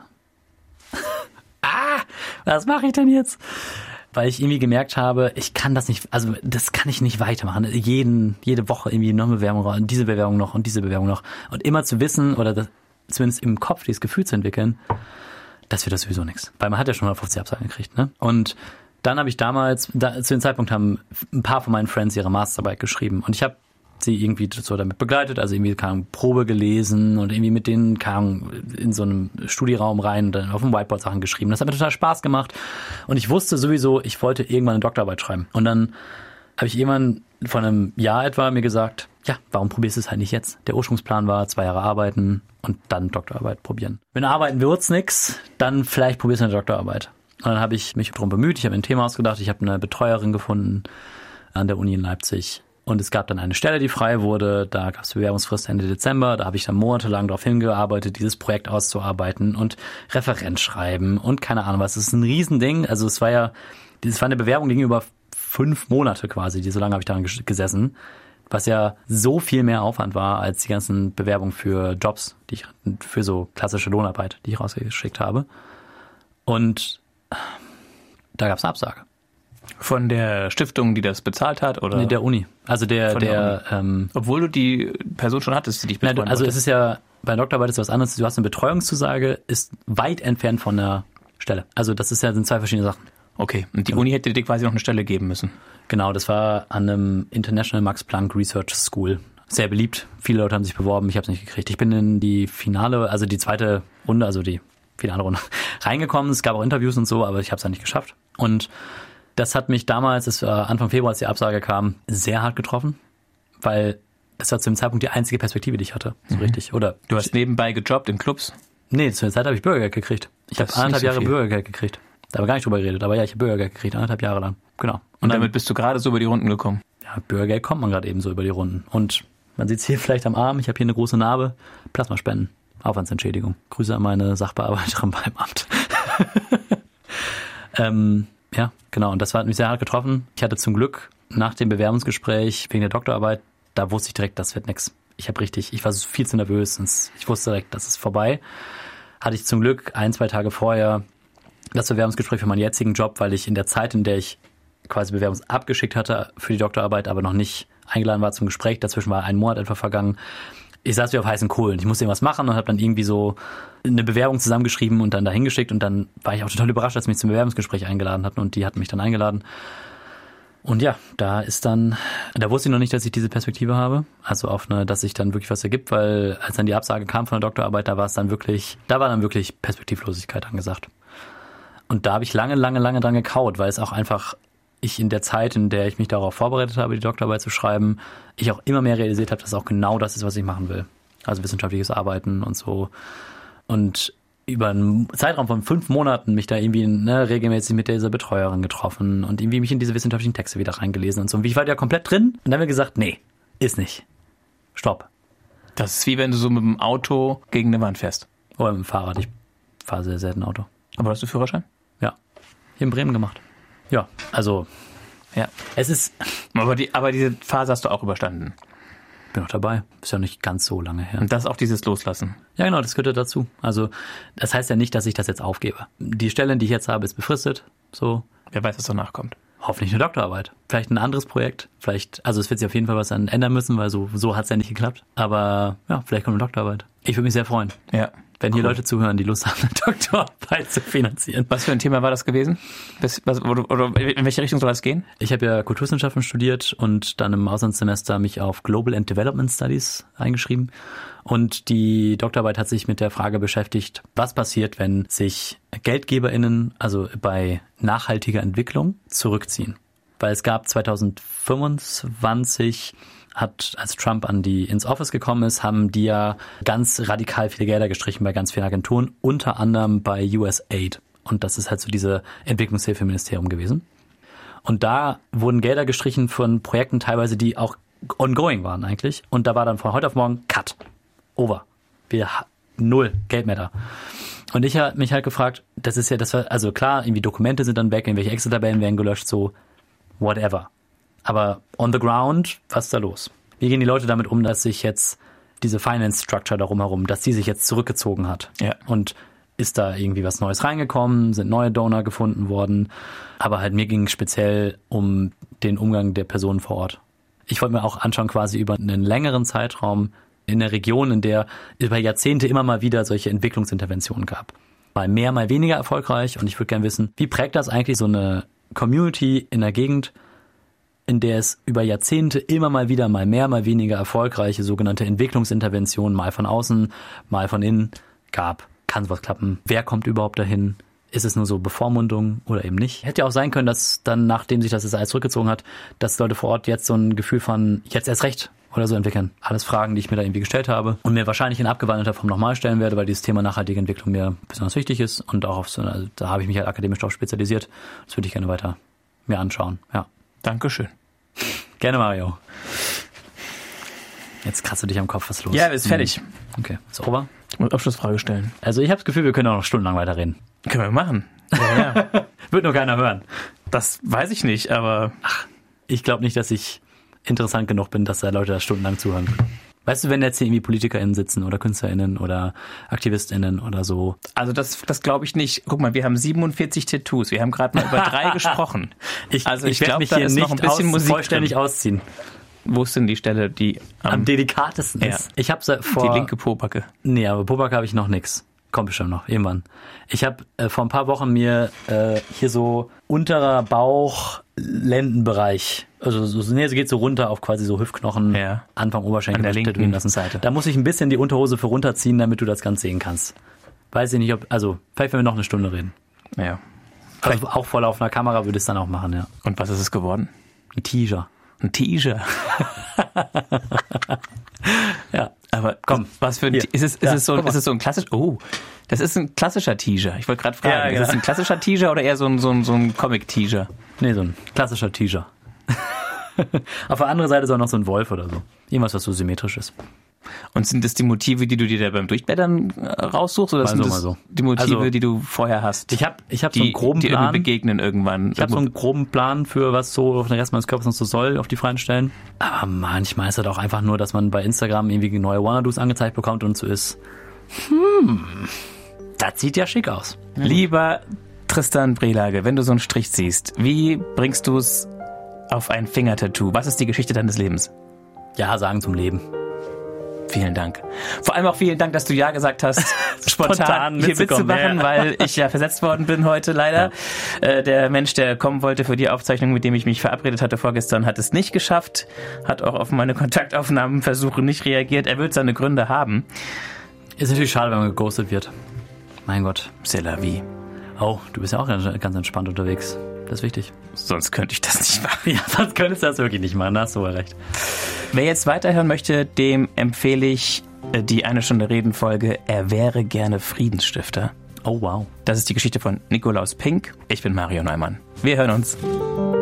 ah, was mache ich denn jetzt? Weil ich irgendwie gemerkt habe, ich kann das nicht, also das kann ich nicht weitermachen. Jeden, jede Woche irgendwie noch eine Bewerbung und diese Bewerbung noch und diese Bewerbung noch. Und immer zu wissen oder das, zumindest im Kopf dieses Gefühl zu entwickeln, das wird das sowieso nichts. Weil man hat ja schon hundertfünfzig Absagen gekriegt, ne? Und dann habe ich damals, da, zu dem Zeitpunkt haben ein paar von meinen Friends ihre Masterarbeit geschrieben. Und ich habe sie irgendwie so damit begleitet, also irgendwie keine Ahnung, Probe gelesen und irgendwie mit denen keine Ahnung, in so einem Studieraum rein und dann auf dem Whiteboard Sachen geschrieben. Das hat mir total Spaß gemacht. Und ich wusste sowieso, ich wollte irgendwann eine Doktorarbeit schreiben. Und dann habe ich irgendwann vor einem Jahr etwa mir gesagt, ja, warum probierst du es halt nicht jetzt? Der Ursprungsplan war, zwei Jahre arbeiten und dann Doktorarbeit probieren. Wenn arbeiten wird's nix, dann vielleicht probierst du eine Doktorarbeit. Und dann habe ich mich darum bemüht, ich habe ein Thema ausgedacht, ich habe eine Betreuerin gefunden an der Uni in Leipzig. Und es gab dann eine Stelle, die frei wurde, da gab es Bewerbungsfrist Ende Dezember, da habe ich dann monatelang darauf hingearbeitet, dieses Projekt auszuarbeiten und Referenz schreiben und keine Ahnung was. Das ist ein Riesending, also es war ja, das war eine Bewerbung gegenüber fünf Monate quasi, die so lange habe ich daran gesessen, was ja so viel mehr Aufwand war als die ganzen Bewerbungen für Jobs, die ich, für so klassische Lohnarbeit, die ich rausgeschickt habe. Und da gab es eine Absage. Von der Stiftung, die das bezahlt hat, oder? Nee, der Uni. Also der, Von der, der ähm, Obwohl du die Person schon hattest, die dich betreuen nein, Also wollte. es ist ja, bei Doktorarbeit ist was anderes. Du hast eine Betreuungszusage, ist weit entfernt von der Stelle. Also das ist ja, sind zwei verschiedene Sachen. Okay. Und die Uni hätte dir quasi noch eine Stelle geben müssen. Genau, das war an einem International Max Planck Research School. Sehr beliebt. Viele Leute haben sich beworben. Ich habe es nicht gekriegt. Ich bin in die Finale, also die zweite Runde, also die finale Runde reingekommen. Es gab auch Interviews und so, aber ich habe es ja nicht geschafft. Und das hat mich damals, es war Anfang Februar, als die Absage kam, sehr hart getroffen, weil das war zu dem Zeitpunkt die einzige Perspektive, die ich hatte, so mhm. richtig. Oder du hast nebenbei gejobbt in Clubs? Nee, zu der Zeit habe ich Bürgergeld gekriegt. Ich habe anderthalb so Jahre viel. Bürgergeld gekriegt. Da haben wir gar nicht drüber geredet, aber ja, ich habe Bürgergeld gekriegt, anderthalb Jahre lang. Genau. Und, Und dann, damit bist du gerade so über die Runden gekommen? Ja, Bürgergeld kommt man gerade eben so über die Runden. Und man sieht es hier vielleicht am Arm, ich habe hier eine große Narbe, Plasmaspenden, Aufwandsentschädigung. Grüße an meine Sachbearbeiterin beim Amt. ähm... Ja, genau. Und das hat mich sehr hart getroffen. Ich hatte zum Glück nach dem Bewerbungsgespräch wegen der Doktorarbeit, da wusste ich direkt, das wird nix. Ich habe richtig, ich war viel zu nervös und ich wusste direkt, das ist vorbei. Hatte ich zum Glück ein, zwei Tage vorher das Bewerbungsgespräch für meinen jetzigen Job, weil ich in der Zeit, in der ich quasi Bewerbung abgeschickt hatte für die Doktorarbeit, aber noch nicht eingeladen war zum Gespräch, dazwischen war ein Monat etwa vergangen. Ich saß wie auf heißen Kohlen. Ich musste irgendwas machen und habe dann irgendwie so eine Bewerbung zusammengeschrieben und dann dahin geschickt. Und dann war ich auch total überrascht, als sie mich zum Bewerbungsgespräch eingeladen hatten. Und die hatten mich dann eingeladen. Und ja, da ist dann, da wusste ich noch nicht, dass ich diese Perspektive habe. Also auf eine, dass sich dann wirklich was ergibt, weil als dann die Absage kam von der Doktorarbeit, da war es dann wirklich, da war dann wirklich Perspektivlosigkeit angesagt. Und da habe ich lange, lange, lange dran gekaut, weil es auch einfach, ich in der Zeit, in der ich mich darauf vorbereitet habe, die Doktorarbeit zu schreiben, ich auch immer mehr realisiert habe, dass es auch genau das ist, was ich machen will. Also wissenschaftliches Arbeiten und so. Und über einen Zeitraum von fünf Monaten mich da irgendwie ne, regelmäßig mit dieser Betreuerin getroffen und irgendwie mich in diese wissenschaftlichen Texte wieder reingelesen und so. Und ich war ja komplett drin und dann haben wir gesagt, nee, ist nicht. Stopp. Das ist wie wenn du so mit dem Auto gegen eine Wand fährst. Oder mit dem Fahrrad. Ich fahre sehr selten Auto. Aber hast du Führerschein? Ja. Hier in Bremen gemacht. Ja, also, Ja. es ist, Aber, die, aber diese Phase hast du auch überstanden. bin noch dabei. Ist ja nicht ganz so lange her. Und das auch dieses Loslassen. Ja, genau, das gehört dazu. Also, das heißt ja nicht, dass ich das jetzt aufgebe. Die Stelle, die ich jetzt habe, ist befristet. So, Wer weiß, was danach kommt. hoffentlich eine Doktorarbeit. Vielleicht ein anderes Projekt. Vielleicht, also es wird sich auf jeden Fall was dann ändern müssen, weil so, so hat es ja nicht geklappt. Aber ja, vielleicht kommt eine Doktorarbeit. Ich würde mich sehr freuen, Ja. wenn hier Cool. Leute zuhören, die Lust haben, eine Doktorarbeit zu finanzieren. Was für ein Thema war das gewesen? Das, was, oder, oder in welche Richtung soll das gehen? Ich habe ja Kulturwissenschaften studiert und dann im Auslandssemester mich auf Global and Development Studies eingeschrieben. Und die Doktorarbeit hat sich mit der Frage beschäftigt, was passiert, wenn sich GeldgeberInnen, also bei nachhaltiger Entwicklung, zurückziehen. Weil es gab zwanzig fünfundzwanzig, hat, als Trump an die ins Office gekommen ist, haben die ja ganz radikal viele Gelder gestrichen bei ganz vielen Agenturen, unter anderem bei U S A I D. Und das ist halt so diese Entwicklungshilfeministerium gewesen. Und da wurden Gelder gestrichen von Projekten teilweise, die auch ongoing waren eigentlich. Und da war dann von heute auf morgen Cut. Over. Wir null Geld mehr da. Und ich habe mich halt gefragt, das ist ja, das war, also klar, irgendwie Dokumente sind dann weg, irgendwelche Excel-Tabellen werden gelöscht, so whatever. Aber on the ground, was ist da los? Wie gehen die Leute damit um, dass sich jetzt diese Finance Structure darum herum, dass die sich jetzt zurückgezogen hat? Ja. Und ist da irgendwie was Neues reingekommen? Sind neue Donor gefunden worden? Aber halt mir ging es speziell um den Umgang der Personen vor Ort. Ich wollte mir auch anschauen, quasi über einen längeren Zeitraum in der Region, in der über Jahrzehnte immer mal wieder solche Entwicklungsinterventionen gab. Mal mehr, mal weniger erfolgreich. Und ich würde gerne wissen, wie prägt das eigentlich so eine Community in der Gegend, in der es über Jahrzehnte immer mal wieder mal mehr, mal weniger erfolgreiche sogenannte Entwicklungsinterventionen, mal von außen, mal von innen gab. Kann sowas klappen? Wer kommt überhaupt dahin? Ist es nur so Bevormundung oder eben nicht? Hätte ja auch sein können, dass dann, nachdem sich das jetzt alles zurückgezogen hat, dass Leute vor Ort jetzt so ein Gefühl von jetzt erst recht oder so entwickeln. Alles Fragen, die ich mir da irgendwie gestellt habe und mir wahrscheinlich in abgewandelter Form nochmal stellen werde, weil dieses Thema nachhaltige Entwicklung mir besonders wichtig ist und auch auf so, also da habe ich mich halt akademisch drauf spezialisiert. Das würde ich gerne weiter mir anschauen. Ja. Dankeschön. Gerne, Mario. Jetzt kratzt du dich am Kopf, was ist los? Ja, ist fertig. Okay, ist over. Ich muss Abschlussfrage stellen. Also ich habe das Gefühl, wir können auch noch stundenlang weiterreden. Können wir machen. Ja, ja. Wird nur keiner hören. Das weiß ich nicht, aber Ich glaube nicht, dass ich interessant genug bin, dass da Leute da stundenlang zuhören können. Weißt du, wenn jetzt hier irgendwie PolitikerInnen sitzen oder KünstlerInnen oder AktivistInnen oder so. also das, das glaube ich nicht. Guck mal, wir haben siebenundvierzig Tattoos. Wir haben gerade mal über drei gesprochen. Ich, Also ich, ich werde glaub, mich da hier ist nicht noch ein bisschen aus, Musik vollständig drin. ausziehen. Wo ist denn die Stelle, die Am am, delikatesten Ja. ist. Ich habe vor... die linke Pobacke? Nee, aber Pobacke habe ich noch nix. Kommt bestimmt noch, irgendwann. Ich habe äh, vor ein paar Wochen mir äh, hier so unterer Bauch, Lendenbereich, also so, nee, es geht so runter auf quasi so Hüftknochen, Ja. Anfang Oberschenkel, An der was linken tätowieren lassen. Seite. Da muss ich ein bisschen die Unterhose für runterziehen, damit du das ganz sehen kannst. Weiß ich nicht, ob, also vielleicht wenn wir noch eine Stunde reden. Ja. Also auch vor laufender Kamera würde ich es dann auch machen, ja. Und was ist es geworden? Ein Teaser. Ein T-Shirt. Ja. Aber Komm, was für ein hier. T- ist es, ist Ja, es so, guck mal. ist es so ein klassisch, oh, das ist ein klassischer T-Shirt. Ich wollte gerade fragen, Ja, ist genau. es ein klassischer T-Shirt oder eher so ein, so ein, so ein Comic-T-Shirt? Nee, so ein klassischer Teaser. Auf der anderen Seite ist auch noch so ein Wolf oder so. Irgendwas, was so symmetrisch ist. Und sind das die Motive, die du dir da beim Durchblättern äh, raussuchst, oder Mal sind so, das mal so. die Motive, Also, die du vorher hast? Ich habe ich hab so die, einen groben die irgendwie Plan. begegnen irgendwann. Ich habe so einen groben Plan für, was so auf den Rest meines Körpers noch so soll, auf die freien Stellen. Aber manchmal ist das auch einfach nur, dass man bei Instagram irgendwie neue Wannadoos angezeigt bekommt und so ist, hm, das sieht ja schick aus. Lieber Tristan Brelage, wenn du so einen Strich siehst, wie bringst du es auf ein Fingertattoo? Was ist die Geschichte deines Lebens? Ja, sagen zum Leben. Vielen Dank. Vor allem auch vielen Dank, dass du Ja gesagt hast, spontan, Spontan hier mitzukommen, mitzumachen, ja. weil ich ja versetzt worden bin heute leider. Äh, der Mensch, der kommen wollte für die Aufzeichnung, mit dem ich mich verabredet hatte vorgestern, hat es nicht geschafft, hat auch auf meine Kontaktaufnahmenversuche nicht reagiert. Er wird seine Gründe haben. Ist natürlich schade, wenn man geghostet wird. Mein Gott. C'est la vie. Oh, du bist ja auch ganz, ganz entspannt unterwegs. Das ist wichtig. Sonst könnte ich das nicht machen. Ja, sonst könntest du das wirklich nicht machen, da hast du wohl recht. Wer jetzt weiterhören möchte, dem empfehle ich äh, die eine Stunde Reden Folge Er wäre gerne Friedensstifter. Oh, wow. Das ist die Geschichte von Nikolaus Pink. Ich bin Mario Neumann. Wir hören uns.